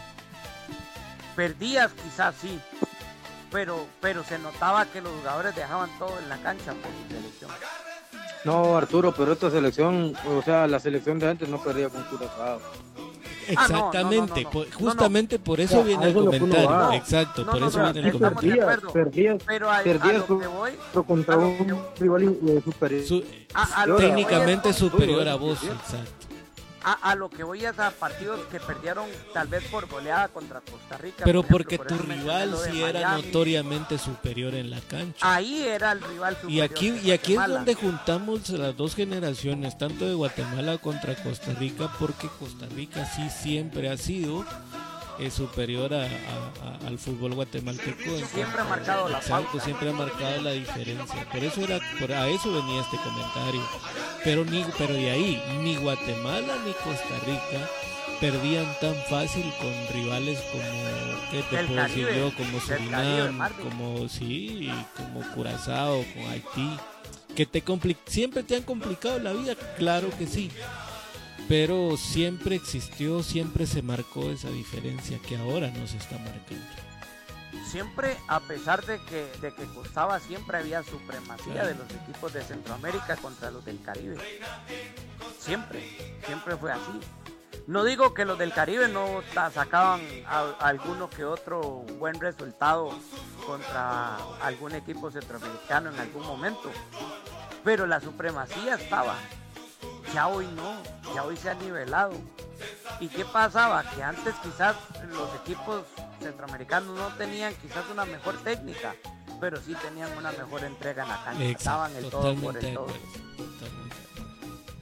[SPEAKER 1] Perdías quizás sí, pero, pero se notaba que los jugadores dejaban todo en la cancha por su selección.
[SPEAKER 3] No, Arturo, pero esta selección, o sea, la selección de antes no perdía con Curazao.
[SPEAKER 2] Exactamente,
[SPEAKER 3] Ah, no, no, no, no,
[SPEAKER 2] por,
[SPEAKER 3] no,
[SPEAKER 2] justamente
[SPEAKER 3] no.
[SPEAKER 2] por eso
[SPEAKER 3] O sea,
[SPEAKER 2] viene
[SPEAKER 3] a
[SPEAKER 2] el
[SPEAKER 3] eso lo que uno
[SPEAKER 2] comentario.
[SPEAKER 3] va.
[SPEAKER 2] Exacto,
[SPEAKER 1] No,
[SPEAKER 2] por
[SPEAKER 1] no,
[SPEAKER 2] eso
[SPEAKER 1] no,
[SPEAKER 2] viene el
[SPEAKER 1] estamos de
[SPEAKER 2] comentario.
[SPEAKER 1] acuerdo.
[SPEAKER 3] Perdías,
[SPEAKER 1] Pero a,
[SPEAKER 3] perdías
[SPEAKER 1] a lo que voy,
[SPEAKER 3] pero contra un rival eh, superior.
[SPEAKER 2] Su,
[SPEAKER 1] a, a lo
[SPEAKER 2] técnicamente
[SPEAKER 1] que voy es-
[SPEAKER 2] superior a vos, exacto.
[SPEAKER 1] A, a lo que voy es a partidos que perdieron tal vez por goleada contra Costa Rica.
[SPEAKER 2] Pero
[SPEAKER 1] por
[SPEAKER 2] porque
[SPEAKER 1] ejemplo,
[SPEAKER 2] tu
[SPEAKER 1] por eso
[SPEAKER 2] rival
[SPEAKER 1] mencioné lo de
[SPEAKER 2] sí era
[SPEAKER 1] Miami.
[SPEAKER 2] notoriamente superior en la cancha.
[SPEAKER 1] Ahí era el rival superior.
[SPEAKER 2] Y aquí,
[SPEAKER 1] de
[SPEAKER 2] y aquí es
[SPEAKER 1] Guatemala.
[SPEAKER 2] donde juntamos las dos generaciones, tanto de Guatemala contra Costa Rica, porque Costa Rica sí siempre ha sido eh, superior a, a- a- al fútbol guatemalteco. En
[SPEAKER 1] Siempre
[SPEAKER 2] cuanto-
[SPEAKER 1] ha marcado la
[SPEAKER 2] exacto,
[SPEAKER 1] pauta.
[SPEAKER 2] siempre ha marcado la diferencia. Por eso era, por a eso venía este comentario. Pero ni, pero de ahí, ni Guatemala ni Costa Rica perdían tan fácil con rivales como, ¿qué te
[SPEAKER 1] Del
[SPEAKER 2] puedo decir
[SPEAKER 1] Caribe,
[SPEAKER 2] yo? Como
[SPEAKER 1] del Caribe,
[SPEAKER 2] Surinam,
[SPEAKER 1] Marvin.
[SPEAKER 2] como sí, como Curazao, con Haití, que te compli- siempre te han complicado la vida, claro que sí, pero siempre existió, siempre se marcó esa diferencia que ahora no se está marcando.
[SPEAKER 1] Siempre, a pesar de que, de que costaba, siempre había supremacía
[SPEAKER 2] Claro.
[SPEAKER 1] de los equipos de Centroamérica contra los del Caribe. Siempre, siempre fue así. No digo que los del Caribe no ta- sacaban a, a alguno que otro buen resultado contra algún equipo centroamericano en algún momento, pero la supremacía estaba. Ya hoy no, ya hoy se ha nivelado. ¿Y qué pasaba? Que antes quizás los equipos centroamericanos no tenían quizás una mejor técnica, pero sí tenían una mejor entrega en la cancha.
[SPEAKER 2] Exacto,
[SPEAKER 1] Daban el todo por
[SPEAKER 2] totalmente
[SPEAKER 1] el
[SPEAKER 2] de
[SPEAKER 1] todo.
[SPEAKER 2] acuerdo, totalmente de acuerdo.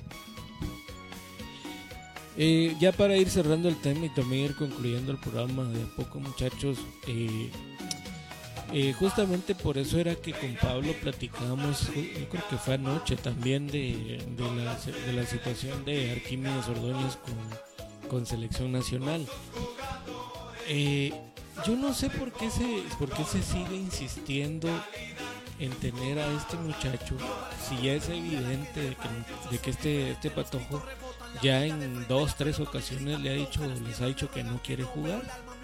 [SPEAKER 2] Eh, ya para ir cerrando el tema y también ir concluyendo el programa de a poco, muchachos, eh, eh, justamente por eso era que con Pablo platicábamos, yo creo que fue anoche también, de, de, la, de la situación de Arquímedes Ordóñez con, con selección nacional. Eh, yo no sé por qué se, por qué se sigue insistiendo en tener a este muchacho, si ya es evidente de que, de que este, este patojo ya en dos, tres ocasiones le ha dicho, les ha dicho que no quiere jugar.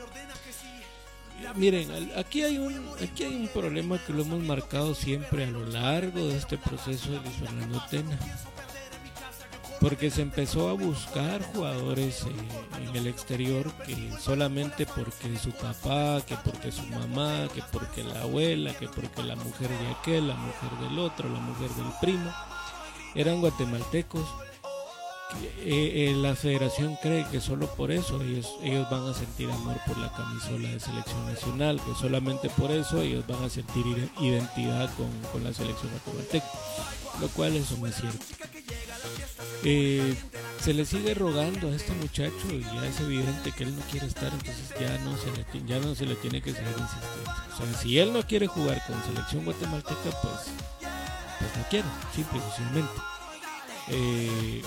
[SPEAKER 2] Miren, al- aquí hay un, aquí hay un problema que lo hemos marcado siempre a lo largo de este proceso de Luis Fernando Tena, porque se empezó a buscar jugadores eh, en el exterior que solamente porque su papá, que porque su mamá, que porque la abuela, que porque la mujer de aquel, la mujer del otro, la mujer del primo, eran guatemaltecos. Eh, eh, la federación cree que solo por eso ellos, ellos van a sentir amor por la camisola de selección nacional, que solamente por eso ellos van a sentir ide- identidad con, con la selección guatemalteca, lo cual eso no es cierto. Eh, se le sigue rogando a este muchacho y ya es evidente que él no quiere estar, entonces ya no se le, ti- ya no se le tiene que seguir insistiendo. O sea, si él no quiere jugar con selección guatemalteca, pues, pues no quiere, simple y sencillamente. Eh,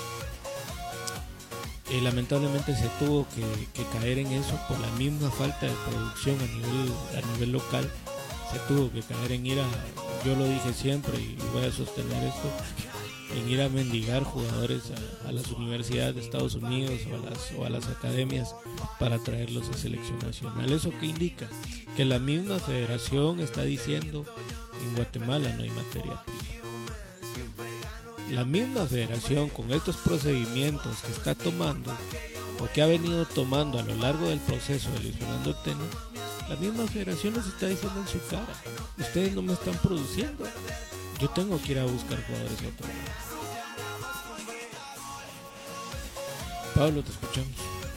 [SPEAKER 2] Eh, lamentablemente se tuvo que, que caer en eso por la misma falta de producción a nivel a nivel local. Se tuvo que caer en ir a, yo lo dije siempre y voy a sostener esto, en ir a mendigar jugadores a, a las universidades de Estados Unidos o a las o a las academias para traerlos a selección nacional. ¿Eso qué indica? Que la misma federación está diciendo en Guatemala no hay materia prima. La misma federación, con estos procedimientos que está tomando o que ha venido tomando a lo largo del proceso de Luis Fernando Tena, la misma federación les está diciendo en su cara: ustedes no me están produciendo, Yo tengo que ir a buscar jugadores a otro lado. Pablo, te escuchamos.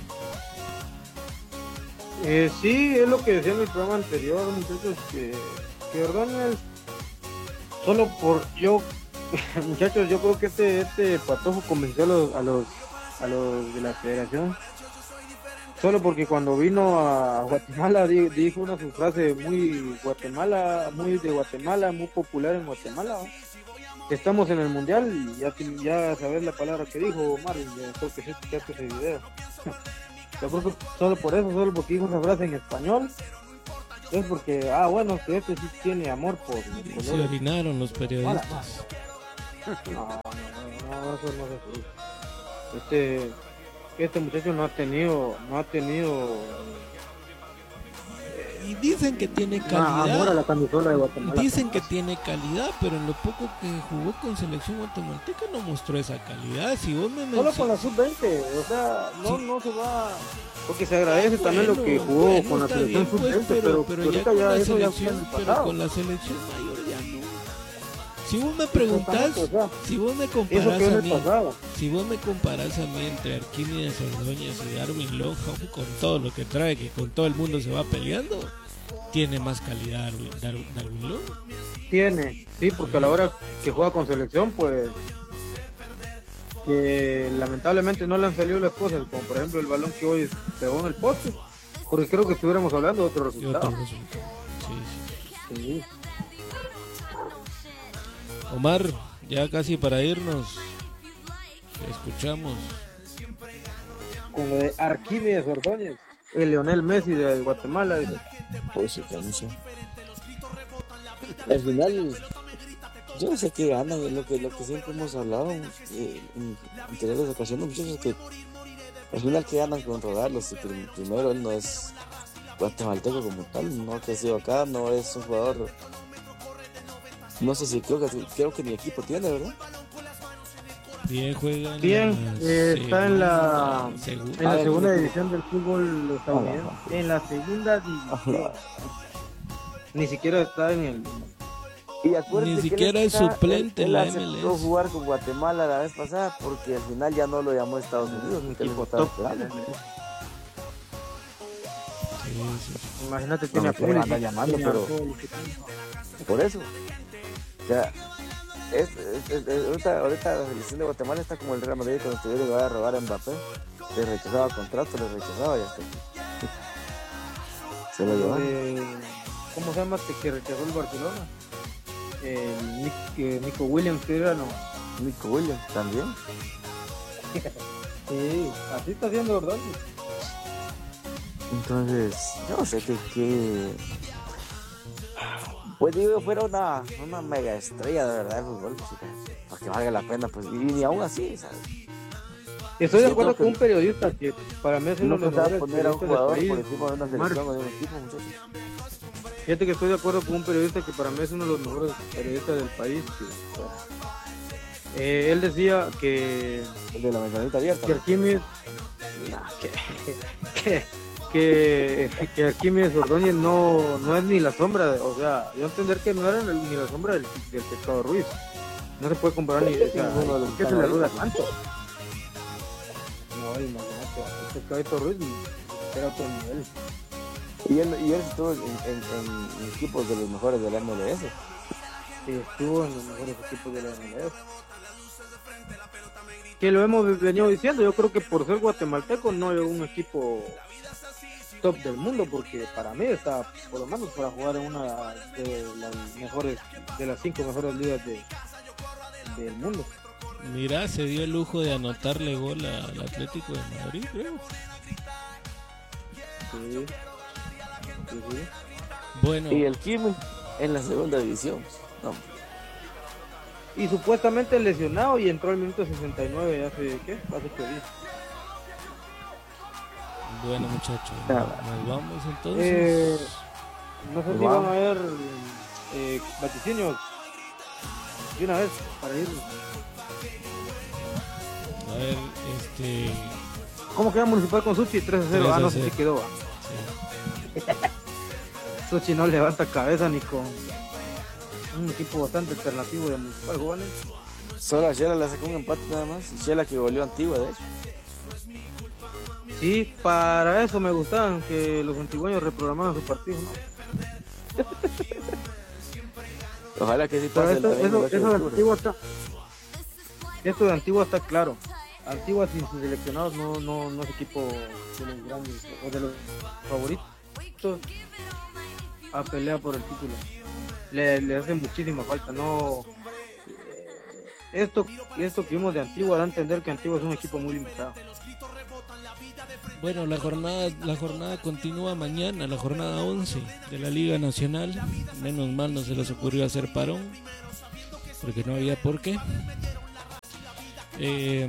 [SPEAKER 3] Eh, sí, es lo que decía en el programa anterior, muchachos, que, que Ordóñez, solo por yo, muchachos, yo creo que este, este patojo convenció a los, a los, a los de la federación, solo porque cuando vino a Guatemala di, dijo una su frase muy Guatemala, muy de Guatemala, muy popular en Guatemala, ¿no? Estamos en el mundial y ya, ya sabes la palabra que dijo Mario, ya creo que sí escuchaste ese video. Yo creo que solo por eso, solo porque dijo esa frase en español, es porque, ah, bueno, que este sí tiene amor por... por
[SPEAKER 2] Se orinaron los periodistas.
[SPEAKER 3] No, no, no, no, eso no es así. Este, este muchacho no ha tenido, no ha tenido...
[SPEAKER 2] Y dicen que tiene
[SPEAKER 3] Ah,
[SPEAKER 2] calidad.
[SPEAKER 3] amor a la camisola de Guatemala.
[SPEAKER 2] Dicen que tiene calidad, pero en lo poco que jugó con selección guatemalteca no mostró esa calidad. Si vos me
[SPEAKER 3] Solo con la sub veinte, o sea, no, no se va... Porque se agradece también lo que jugó
[SPEAKER 2] bueno,
[SPEAKER 3] con la
[SPEAKER 2] está
[SPEAKER 3] selección
[SPEAKER 2] bien,
[SPEAKER 3] sub veinte,
[SPEAKER 2] pues,
[SPEAKER 3] pero,
[SPEAKER 2] pero,
[SPEAKER 3] ahorita
[SPEAKER 2] ya, con
[SPEAKER 3] ya
[SPEAKER 2] la
[SPEAKER 3] eso ya fue en
[SPEAKER 2] selección,
[SPEAKER 3] el
[SPEAKER 2] pero
[SPEAKER 3] pasado.
[SPEAKER 2] con la selección mayor ya no. Si vos me preguntás,
[SPEAKER 3] o sea,
[SPEAKER 2] si vos me
[SPEAKER 3] eso
[SPEAKER 2] comparás
[SPEAKER 3] quedó en
[SPEAKER 2] a
[SPEAKER 3] el
[SPEAKER 2] mí,
[SPEAKER 3] pasado.
[SPEAKER 2] si vos me comparás a mí entre Arquímedes Ordóñez y Darwin Lonja, con todo lo que trae, que con todo el mundo se va peleando, tiene más calidad Darwin, Darwin, Darwin Lonja.
[SPEAKER 3] Tiene, sí, porque a la hora que juega con selección, pues que lamentablemente no le han salido las cosas, como por ejemplo el balón que hoy pegó en el poste, porque creo que estuviéramos hablando de otro resultado.
[SPEAKER 2] Otro resultado. Sí, sí.
[SPEAKER 3] Sí.
[SPEAKER 2] Omar, ya casi para irnos, escuchamos.
[SPEAKER 3] Con lo de Arquímedes Ordóñez, el Lionel Messi de Guatemala. Dice.
[SPEAKER 9] Pues sí, que no sé. Al final, yo no sé qué ganan, es lo que, lo que siempre hemos hablado eh, en anteriores ocasiones, muchachos, que al final que ganan con rodarlos. Si prim- primero él no es guatemalteco como tal, no ha crecido acá, no es un jugador, no sé si creo que creo que ni equipo tiene, ¿verdad?
[SPEAKER 2] Bien juega.
[SPEAKER 3] Bien, eh, está en la,
[SPEAKER 2] segu-
[SPEAKER 3] en la
[SPEAKER 9] Ah,
[SPEAKER 3] segunda
[SPEAKER 9] el-
[SPEAKER 3] división del fútbol estadounidense. En la segunda división. Ni siquiera está en el...
[SPEAKER 9] Y acuérdate
[SPEAKER 2] Ni
[SPEAKER 9] que
[SPEAKER 2] siquiera
[SPEAKER 9] él
[SPEAKER 2] es
[SPEAKER 9] está-
[SPEAKER 2] suplente
[SPEAKER 9] él,
[SPEAKER 2] en la
[SPEAKER 9] él
[SPEAKER 2] M L S.
[SPEAKER 9] aceptó jugar con Guatemala la vez pasada porque al final ya no lo llamó Estados Unidos, ni que lo estaba esperando.
[SPEAKER 3] Imagínate,
[SPEAKER 9] No,
[SPEAKER 3] tiene a
[SPEAKER 9] que le van a
[SPEAKER 3] Pulisic,
[SPEAKER 9] llamando,
[SPEAKER 3] tiene a
[SPEAKER 9] pero-
[SPEAKER 3] Pulisic.
[SPEAKER 9] Por eso. O sea, es, es- es- es- ahorita, ahorita la selección de Guatemala está como el Real Madrid cuando estuvieron que va a robar a Mbappé. Le rechazaba contrato, le rechazaba y hasta aquí. Se lo llevaron.
[SPEAKER 3] Eh, ¿Cómo se llama este que rechazó el Barcelona? Eh, Nick- eh, Nico Williams, que era, no.
[SPEAKER 9] Nico Williams también.
[SPEAKER 3] Sí, así está haciendo Ordóñez.
[SPEAKER 9] Entonces, yo no sé qué. qué... Pues digo, fuera una, una mega estrella de verdad de fútbol, pues, para que valga la pena, pues, y ni aún así, ¿sabes?
[SPEAKER 3] Estoy de
[SPEAKER 9] Siento
[SPEAKER 3] acuerdo
[SPEAKER 9] que
[SPEAKER 3] con un periodista que para mí es uno
[SPEAKER 9] no
[SPEAKER 3] de los
[SPEAKER 9] se va a
[SPEAKER 3] mejores
[SPEAKER 9] poner a un
[SPEAKER 3] periodistas
[SPEAKER 9] jugador
[SPEAKER 3] del
[SPEAKER 9] por
[SPEAKER 3] país.
[SPEAKER 9] encima de una selección
[SPEAKER 3] Marco.
[SPEAKER 9] o de un equipo, muchachos.
[SPEAKER 3] Fíjate que estoy de acuerdo con un periodista que para mí es uno de los mejores periodistas del país. Que, eh, él decía que...
[SPEAKER 9] El de la ventanita abierta.
[SPEAKER 3] Que Arquímedes... Nah, que, que, que, que Arquímedes Ordóñez no, no es ni la sombra, de, o sea, yo entender que no era ni la sombra del, del Pescado Ruiz. No se puede comparar ni... O sea, ¿por qué se le ruda tanto? No, imagínate, el Pescadito Ruiz era otro nivel.
[SPEAKER 9] Y él, y él estuvo en, en, en equipos de los mejores de la M L S.
[SPEAKER 3] Sí, estuvo en los mejores equipos de la M L S. Que lo hemos venido diciendo, yo creo que por ser guatemalteco no hay un equipo top del mundo, porque para mí está por lo menos para jugar en una de las mejores, de las cinco mejores ligas de, del mundo.
[SPEAKER 2] Mira, se dio el lujo de anotarle gol a- al Atlético de Madrid, creo.
[SPEAKER 3] Sí. Sí, sí.
[SPEAKER 2] Bueno.
[SPEAKER 9] Y el Kimi en la segunda división. No.
[SPEAKER 3] Y supuestamente lesionado y entró al minuto sesenta y nueve hace, ¿qué? Hace que días.
[SPEAKER 2] Bueno, muchachos,
[SPEAKER 3] Nada.
[SPEAKER 2] nos vamos entonces.
[SPEAKER 3] Eh, no sé si
[SPEAKER 2] Wow.
[SPEAKER 3] van a haber eh, vaticinios de una vez para ir.
[SPEAKER 2] A ver, este.
[SPEAKER 3] ¿Cómo queda Municipal con Suchi? tres a cero. Ah, no sé si quedó. va. Suchi no levanta cabeza ni con un equipo bastante alternativo de Municipal Jóvenes.
[SPEAKER 9] Solo a Shela le sacó un empate nada más. Y Shela que goleó Antigua, de hecho.
[SPEAKER 3] Sí, para eso me gustaban que los antigueños reprogramaran sus partidos, ¿no?
[SPEAKER 9] Ojalá que sí
[SPEAKER 3] Pero
[SPEAKER 9] pase
[SPEAKER 3] esto,
[SPEAKER 9] el
[SPEAKER 3] eso,
[SPEAKER 9] veinte de
[SPEAKER 3] eso de
[SPEAKER 9] octubre.
[SPEAKER 3] Antigua está, esto de Antigua está claro. Antigua sin sus seleccionados no, no, no es equipo de los grandes o de los favoritos a pelear por el título. Le, le hace muchísima falta. No, esto, esto que vimos de Antigua da a entender que Antigua es un equipo muy limitado.
[SPEAKER 2] Bueno, la jornada, la jornada continúa mañana, la jornada once de la Liga Nacional. Menos mal no se les ocurrió hacer parón, porque no había por qué. Eh,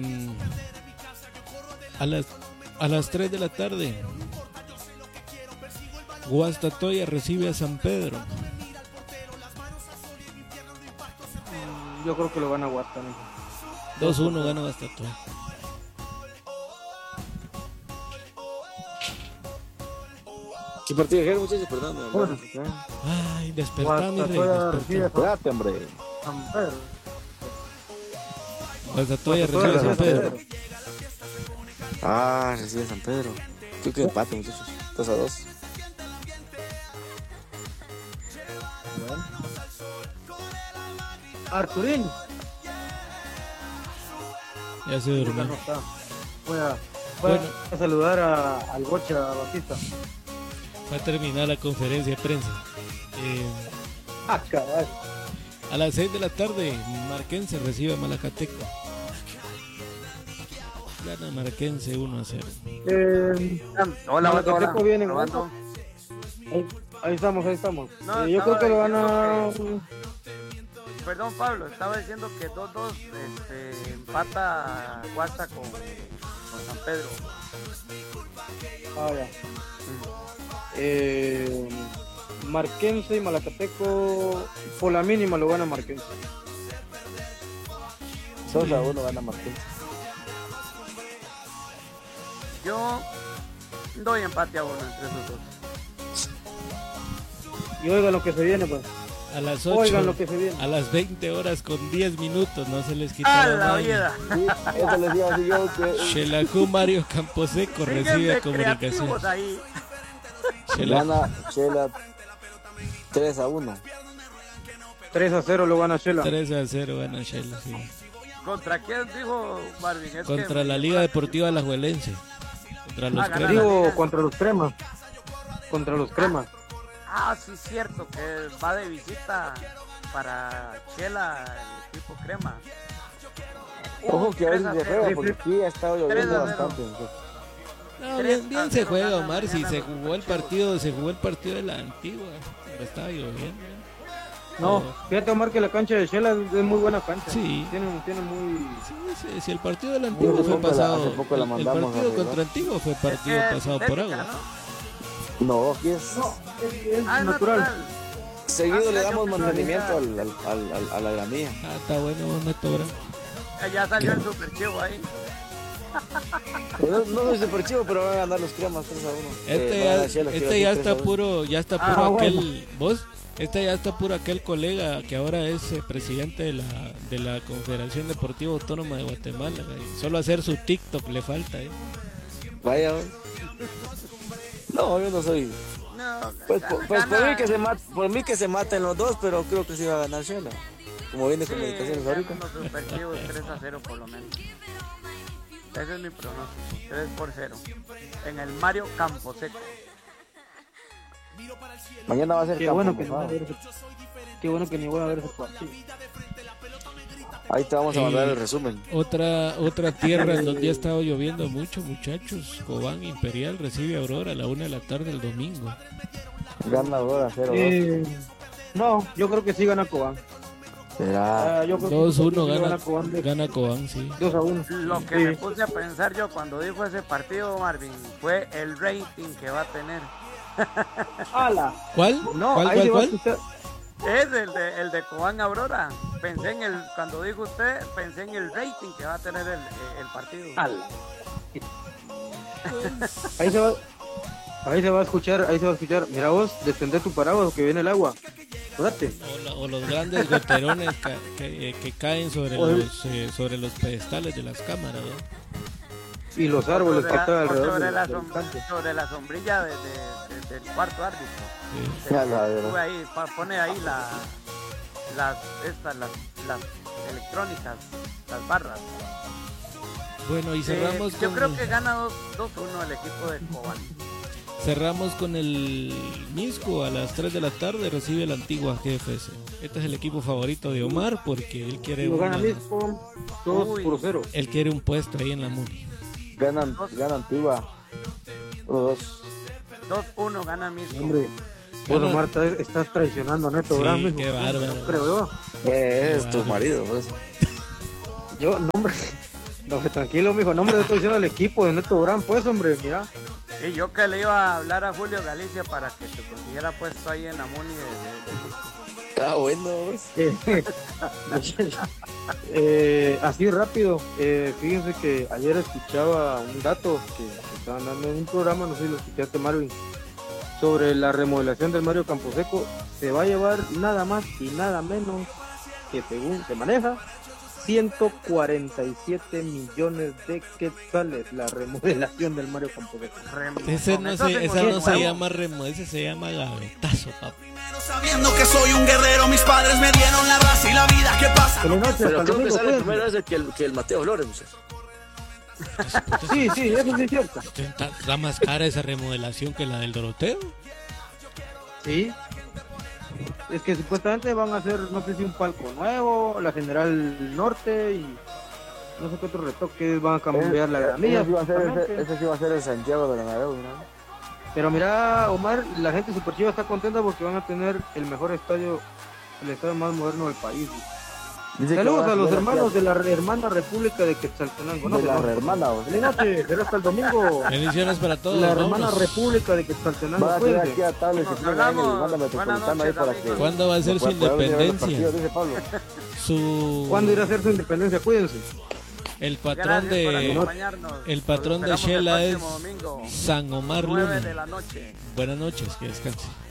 [SPEAKER 2] a las a las tres de la tarde, Guastatoya recibe a San Pedro.
[SPEAKER 3] Yo creo que lo van a Guasta.
[SPEAKER 2] dos uno gana Guastatoya.
[SPEAKER 9] ¿Qué partido dijeron, muchachos? Perdón. me-
[SPEAKER 3] Bueno.
[SPEAKER 2] Ay, despertá, mi rey,
[SPEAKER 3] Guastatoya
[SPEAKER 2] despertá.
[SPEAKER 3] recibe a
[SPEAKER 9] Espérate, hombre.
[SPEAKER 3] San Pedro.
[SPEAKER 2] Guastatoya
[SPEAKER 3] Guastatoya
[SPEAKER 2] recibe a San
[SPEAKER 3] recibe a
[SPEAKER 2] Pedro.
[SPEAKER 9] Ah, recibe San Pedro. Creo que empate, muchachos. dos a dos.
[SPEAKER 3] Bueno. Arturín.
[SPEAKER 2] Ya se durmió.
[SPEAKER 3] No está. Voy a, voy a-
[SPEAKER 2] Bueno.
[SPEAKER 3] a saludar a, al Gocha Batista.
[SPEAKER 2] Va a terminar la conferencia de prensa. Eh,
[SPEAKER 3] Ah, caray.
[SPEAKER 2] a las seis de la tarde, Marquense recibe a Malacateco. Gana Marquense uno a cero.
[SPEAKER 3] Eh,
[SPEAKER 1] Hola,
[SPEAKER 3] Malacateco
[SPEAKER 1] hola,
[SPEAKER 3] viene en
[SPEAKER 1] probando.
[SPEAKER 3] alto. Ahí, ahí estamos, ahí estamos.
[SPEAKER 1] No,
[SPEAKER 3] Eh, yo creo
[SPEAKER 1] estaba
[SPEAKER 3] que lo van a...
[SPEAKER 1] diciendo Perdón, Pablo, estaba diciendo que dos dos este, empata Guasta con, con San Pedro.
[SPEAKER 3] Ah, ya. Eh, Marquense y Malacateco por la mínima lo gana Marquense.
[SPEAKER 9] dos a uno gana Martín.
[SPEAKER 1] Yo doy empate a uno entre esos dos.
[SPEAKER 3] Y oigan lo que se viene, pues.
[SPEAKER 2] A las
[SPEAKER 3] Oigan
[SPEAKER 2] ocho,
[SPEAKER 3] lo que se viene.
[SPEAKER 2] a las veinte horas con diez minutos, no se les quita
[SPEAKER 1] ¡A
[SPEAKER 2] la
[SPEAKER 1] la
[SPEAKER 2] maña.
[SPEAKER 1] vida!
[SPEAKER 9] Sí, eso les iba a decir yo que...
[SPEAKER 2] Xelajú Mario Camposeco recibe
[SPEAKER 1] Fíjense
[SPEAKER 2] a Comunicación.
[SPEAKER 1] creativos ahí.
[SPEAKER 2] Xelajú.
[SPEAKER 9] Gana Shela tres a uno.
[SPEAKER 3] tres a cero lo gana Shela.
[SPEAKER 2] tres a cero gana Shela, sí.
[SPEAKER 1] ¿Contra quién dijo Marvin? Es
[SPEAKER 2] Contra
[SPEAKER 1] que-
[SPEAKER 2] la Liga Deportiva Alajuelense. Contra los
[SPEAKER 1] Ah, ganar.
[SPEAKER 2] cremas.
[SPEAKER 3] Digo, contra los cremas. Contra los cremas.
[SPEAKER 1] Ah, sí, cierto, que va de visita para Chela, el equipo crema.
[SPEAKER 9] Ojo que a
[SPEAKER 1] tres
[SPEAKER 9] veces
[SPEAKER 1] a
[SPEAKER 9] se
[SPEAKER 1] cero.
[SPEAKER 9] juega porque aquí ha estado
[SPEAKER 1] tres
[SPEAKER 9] lloviendo
[SPEAKER 1] a cero.
[SPEAKER 9] bastante. entonces.
[SPEAKER 2] No,
[SPEAKER 1] tres
[SPEAKER 2] bien, bien
[SPEAKER 1] a
[SPEAKER 2] se
[SPEAKER 1] cero
[SPEAKER 2] juega,
[SPEAKER 1] gana
[SPEAKER 2] Omar. Si
[SPEAKER 1] mañana
[SPEAKER 2] se
[SPEAKER 1] los
[SPEAKER 2] jugó el partido, se jugó el partido de la antigua. Pero estaba lloviendo.
[SPEAKER 3] No,
[SPEAKER 2] Oh.
[SPEAKER 3] fíjate, Omar, que la cancha de Shela es muy buena cancha.
[SPEAKER 2] Sí.
[SPEAKER 3] Tiene, tiene muy...
[SPEAKER 2] Sí, sí, si el partido de la antigua
[SPEAKER 9] Hace
[SPEAKER 2] fue
[SPEAKER 9] poco la-
[SPEAKER 2] pasado.
[SPEAKER 9] hace poco la
[SPEAKER 2] el- el
[SPEAKER 9] mandamos a
[SPEAKER 2] partido
[SPEAKER 9] arreglar.
[SPEAKER 2] contra Antigua fue partido
[SPEAKER 1] Es que
[SPEAKER 2] pasado
[SPEAKER 1] es
[SPEAKER 2] por
[SPEAKER 1] técnica,
[SPEAKER 2] agua.
[SPEAKER 1] ¿no?
[SPEAKER 9] No, aquí es...
[SPEAKER 3] Es
[SPEAKER 1] Ah, es
[SPEAKER 3] natural.
[SPEAKER 1] natural.
[SPEAKER 9] Seguido
[SPEAKER 1] Ah,
[SPEAKER 9] le
[SPEAKER 1] yo
[SPEAKER 9] damos
[SPEAKER 1] pensaba
[SPEAKER 9] mantenimiento
[SPEAKER 1] que
[SPEAKER 9] al, al, al, al- a la gramía.
[SPEAKER 2] Ah, está bueno, Neto, bro.
[SPEAKER 1] Eh, Ya salió el super chivo ahí.
[SPEAKER 9] No, no soy super chivo, pero van a ganar los cremas tres a uno.
[SPEAKER 2] Este
[SPEAKER 9] Eh,
[SPEAKER 2] ya,
[SPEAKER 9] van a Shela, quiero
[SPEAKER 2] este
[SPEAKER 9] decir,
[SPEAKER 2] ya
[SPEAKER 9] tres a
[SPEAKER 2] está
[SPEAKER 9] uno.
[SPEAKER 2] puro, ya está
[SPEAKER 1] Ah,
[SPEAKER 2] puro
[SPEAKER 3] bueno.
[SPEAKER 2] aquel, vos, este ya está puro aquel colega que ahora es eh, presidente de la, de la Confederación Deportiva Autónoma de Guatemala. Güey. Solo hacer su TikTok le falta, eh.
[SPEAKER 9] Vaya, güey. No, yo no soy.
[SPEAKER 1] No,
[SPEAKER 9] Pues,
[SPEAKER 1] gana-
[SPEAKER 9] por, pues por,
[SPEAKER 1] gana-
[SPEAKER 9] mí que se mat, por mí que se maten los dos, pero creo que sí va a ganar Shela. Como viene
[SPEAKER 1] Sí,
[SPEAKER 9] Comunicaciones
[SPEAKER 1] ganan
[SPEAKER 9] ahorita.
[SPEAKER 1] los super chivos tres a cero por lo menos. Ese es mi pronóstico, tres por cero. En el Mario Camposeco.
[SPEAKER 9] Mañana va a ser
[SPEAKER 3] Qué
[SPEAKER 9] campo
[SPEAKER 3] bueno que no
[SPEAKER 9] mojado.
[SPEAKER 3] voy a ver ese, qué bueno que ni voy a ver ese partido.
[SPEAKER 9] Ahí te vamos a mandar
[SPEAKER 2] Eh,
[SPEAKER 9] el resumen.
[SPEAKER 2] Otra, otra tierra en donde ha estado lloviendo mucho, muchachos. Cobán Imperial recibe a Aurora a la una de la tarde el domingo.
[SPEAKER 9] Gana ahora cero dos.
[SPEAKER 3] Eh, no, yo creo que sí gana Cobán.
[SPEAKER 9] Será.
[SPEAKER 3] Ah, yo creo que
[SPEAKER 2] dos uno
[SPEAKER 3] sí
[SPEAKER 2] gana,
[SPEAKER 3] Cobán de
[SPEAKER 2] gana Cobán, sí.
[SPEAKER 3] dos a uno.
[SPEAKER 1] Lo que
[SPEAKER 3] Sí.
[SPEAKER 1] me puse a pensar yo cuando dijo ese partido, Marvin, fue el rating que va a tener.
[SPEAKER 3] ¡Hala!
[SPEAKER 2] ¿Cuál?
[SPEAKER 3] No,
[SPEAKER 2] ¿Cuál,
[SPEAKER 3] ahí
[SPEAKER 2] cuál,
[SPEAKER 3] se va a
[SPEAKER 2] cuál?
[SPEAKER 3] escuchar.
[SPEAKER 1] Es el de, el de Cobán Aurora. Pensé en el, cuando dijo usted, pensé en el rating que va a tener el, el partido.
[SPEAKER 3] ¡Hala! Ahí se va, ahí se va a escuchar, ahí se va a escuchar. Mira vos, descender tu paraguas que viene el agua. Fíjate.
[SPEAKER 2] O, la- o los grandes goterones ca- que, eh, que caen sobre
[SPEAKER 3] O el-
[SPEAKER 2] los eh, sobre los pedestales de las cámaras, ¿no?
[SPEAKER 3] Y los árboles
[SPEAKER 1] sobre
[SPEAKER 3] que
[SPEAKER 1] la,
[SPEAKER 3] están
[SPEAKER 1] o
[SPEAKER 3] alrededor
[SPEAKER 1] sobre,
[SPEAKER 3] del,
[SPEAKER 1] la
[SPEAKER 3] del
[SPEAKER 1] som-
[SPEAKER 3] canto.
[SPEAKER 1] sobre la sombrilla de, de- de- del cuarto árbitro.
[SPEAKER 2] Sí.
[SPEAKER 1] Se-
[SPEAKER 9] Ya la
[SPEAKER 1] sube
[SPEAKER 9] verdad.
[SPEAKER 1] ahí, pa- pone ahí la, las, estas, las, las electrónicas, las barras.
[SPEAKER 2] Bueno, y
[SPEAKER 1] Eh,
[SPEAKER 2] cerramos
[SPEAKER 1] yo
[SPEAKER 2] con
[SPEAKER 1] creo que gana dos uno el equipo de Cobán.
[SPEAKER 2] cerramos con el Misco a las tres de la tarde, recibe la Antigua G F C. Este es el equipo favorito de Omar porque él quiere
[SPEAKER 3] Lo gana
[SPEAKER 2] una-
[SPEAKER 3] Misco dos por cero.
[SPEAKER 2] él quiere un puesto ahí en la Muni.
[SPEAKER 9] Ganan, gana Antigua. uno dos.
[SPEAKER 1] dos uno gana Misco.
[SPEAKER 3] Hombre, bueno, Marta, estás traicionando a Neto
[SPEAKER 2] Sí,
[SPEAKER 3] Durán, mijo.
[SPEAKER 2] qué bárbaro.
[SPEAKER 3] No creo yo.
[SPEAKER 9] Eh, es tu
[SPEAKER 2] Claro.
[SPEAKER 9] marido, pues.
[SPEAKER 3] Yo, no, hombre. No, tranquilo, mijo. No, hombre, yo estoy diciendo al equipo de Neto Durán, pues, hombre, mira.
[SPEAKER 1] Y yo que le iba a hablar a Julio Galicia para que se consiguiera puesto ahí en la Muni de, de-
[SPEAKER 9] Está bueno, pues.
[SPEAKER 3] Eh, eh, así rápido, eh, fíjense que ayer escuchaba un dato que estaban dando en un programa, no sé si lo escuchaste, Marvin, sobre la remodelación del Mario Camposeco. Se va a llevar nada más y nada menos que, según se maneja, ciento cuarenta y siete millones de quetzales la remodelación del Mario Camposeco.
[SPEAKER 2] Ese
[SPEAKER 1] con
[SPEAKER 2] no
[SPEAKER 1] eso
[SPEAKER 2] se,
[SPEAKER 1] se
[SPEAKER 2] esa no se
[SPEAKER 1] consigue.
[SPEAKER 2] llama remo, ese se llama gavetazo, papá.
[SPEAKER 10] Sabiendo que soy un guerrero, mis padres me dieron la raza y la vida que pasa.
[SPEAKER 3] Buenas noches, hasta
[SPEAKER 9] Pero
[SPEAKER 3] el
[SPEAKER 9] creo que
[SPEAKER 3] domingo,
[SPEAKER 9] sale
[SPEAKER 3] cuídense.
[SPEAKER 9] primero ese que el, que el Mateo Flores, muchachos.
[SPEAKER 3] Sí, sí, eso sí es cierto.
[SPEAKER 2] Está, está más cara esa remodelación que la del Doroteo.
[SPEAKER 3] Sí. Es que supuestamente van a hacer, no sé si un palco nuevo, la General Norte y no sé qué otros retoques van a cambiar la gramilla.
[SPEAKER 9] Ese sí va a ser,
[SPEAKER 3] supuestamente.
[SPEAKER 9] ese, ese sí va a ser el Santiago de la Naveu, ¿no?
[SPEAKER 3] Pero mira, Omar, la gente super chiva está contenta porque van a tener el mejor estadio, el estadio más moderno del país.
[SPEAKER 9] Dice que
[SPEAKER 3] Saludos
[SPEAKER 9] van
[SPEAKER 3] a los
[SPEAKER 9] subir
[SPEAKER 3] hermanos
[SPEAKER 9] aquí
[SPEAKER 3] de la hermana República de Quetzaltenango. No,
[SPEAKER 9] de la
[SPEAKER 3] no,
[SPEAKER 9] hermana, o
[SPEAKER 3] Feliz noche, será hasta el domingo.
[SPEAKER 2] Bendiciones para todos.
[SPEAKER 3] La hermana
[SPEAKER 2] vámonos.
[SPEAKER 3] República de Quetzaltenango.
[SPEAKER 9] Va a quedar
[SPEAKER 3] Cuídense.
[SPEAKER 9] aquí a tablas
[SPEAKER 1] Nos
[SPEAKER 9] que tienen ahí en el
[SPEAKER 1] hablamos.
[SPEAKER 9] banda
[SPEAKER 1] Buenas
[SPEAKER 9] metropolitana ahí
[SPEAKER 1] noches,
[SPEAKER 9] para que.
[SPEAKER 1] amigos.
[SPEAKER 2] ¿Cuándo va a ser su
[SPEAKER 9] para poder venir a ver los
[SPEAKER 2] independencia?
[SPEAKER 9] partidos, dice Pablo.
[SPEAKER 2] Su
[SPEAKER 3] ¿Cuándo irá a ser su independencia? Cuídense.
[SPEAKER 2] el patrón
[SPEAKER 1] Gracias por
[SPEAKER 2] de
[SPEAKER 1] acompañarnos.
[SPEAKER 2] el patrón de
[SPEAKER 1] Nos esperamos el
[SPEAKER 2] Shela es
[SPEAKER 1] próximo domingo,
[SPEAKER 2] San Omar
[SPEAKER 1] nueve
[SPEAKER 2] Luna.
[SPEAKER 1] de la noche.
[SPEAKER 2] Buenas noches, que descanse.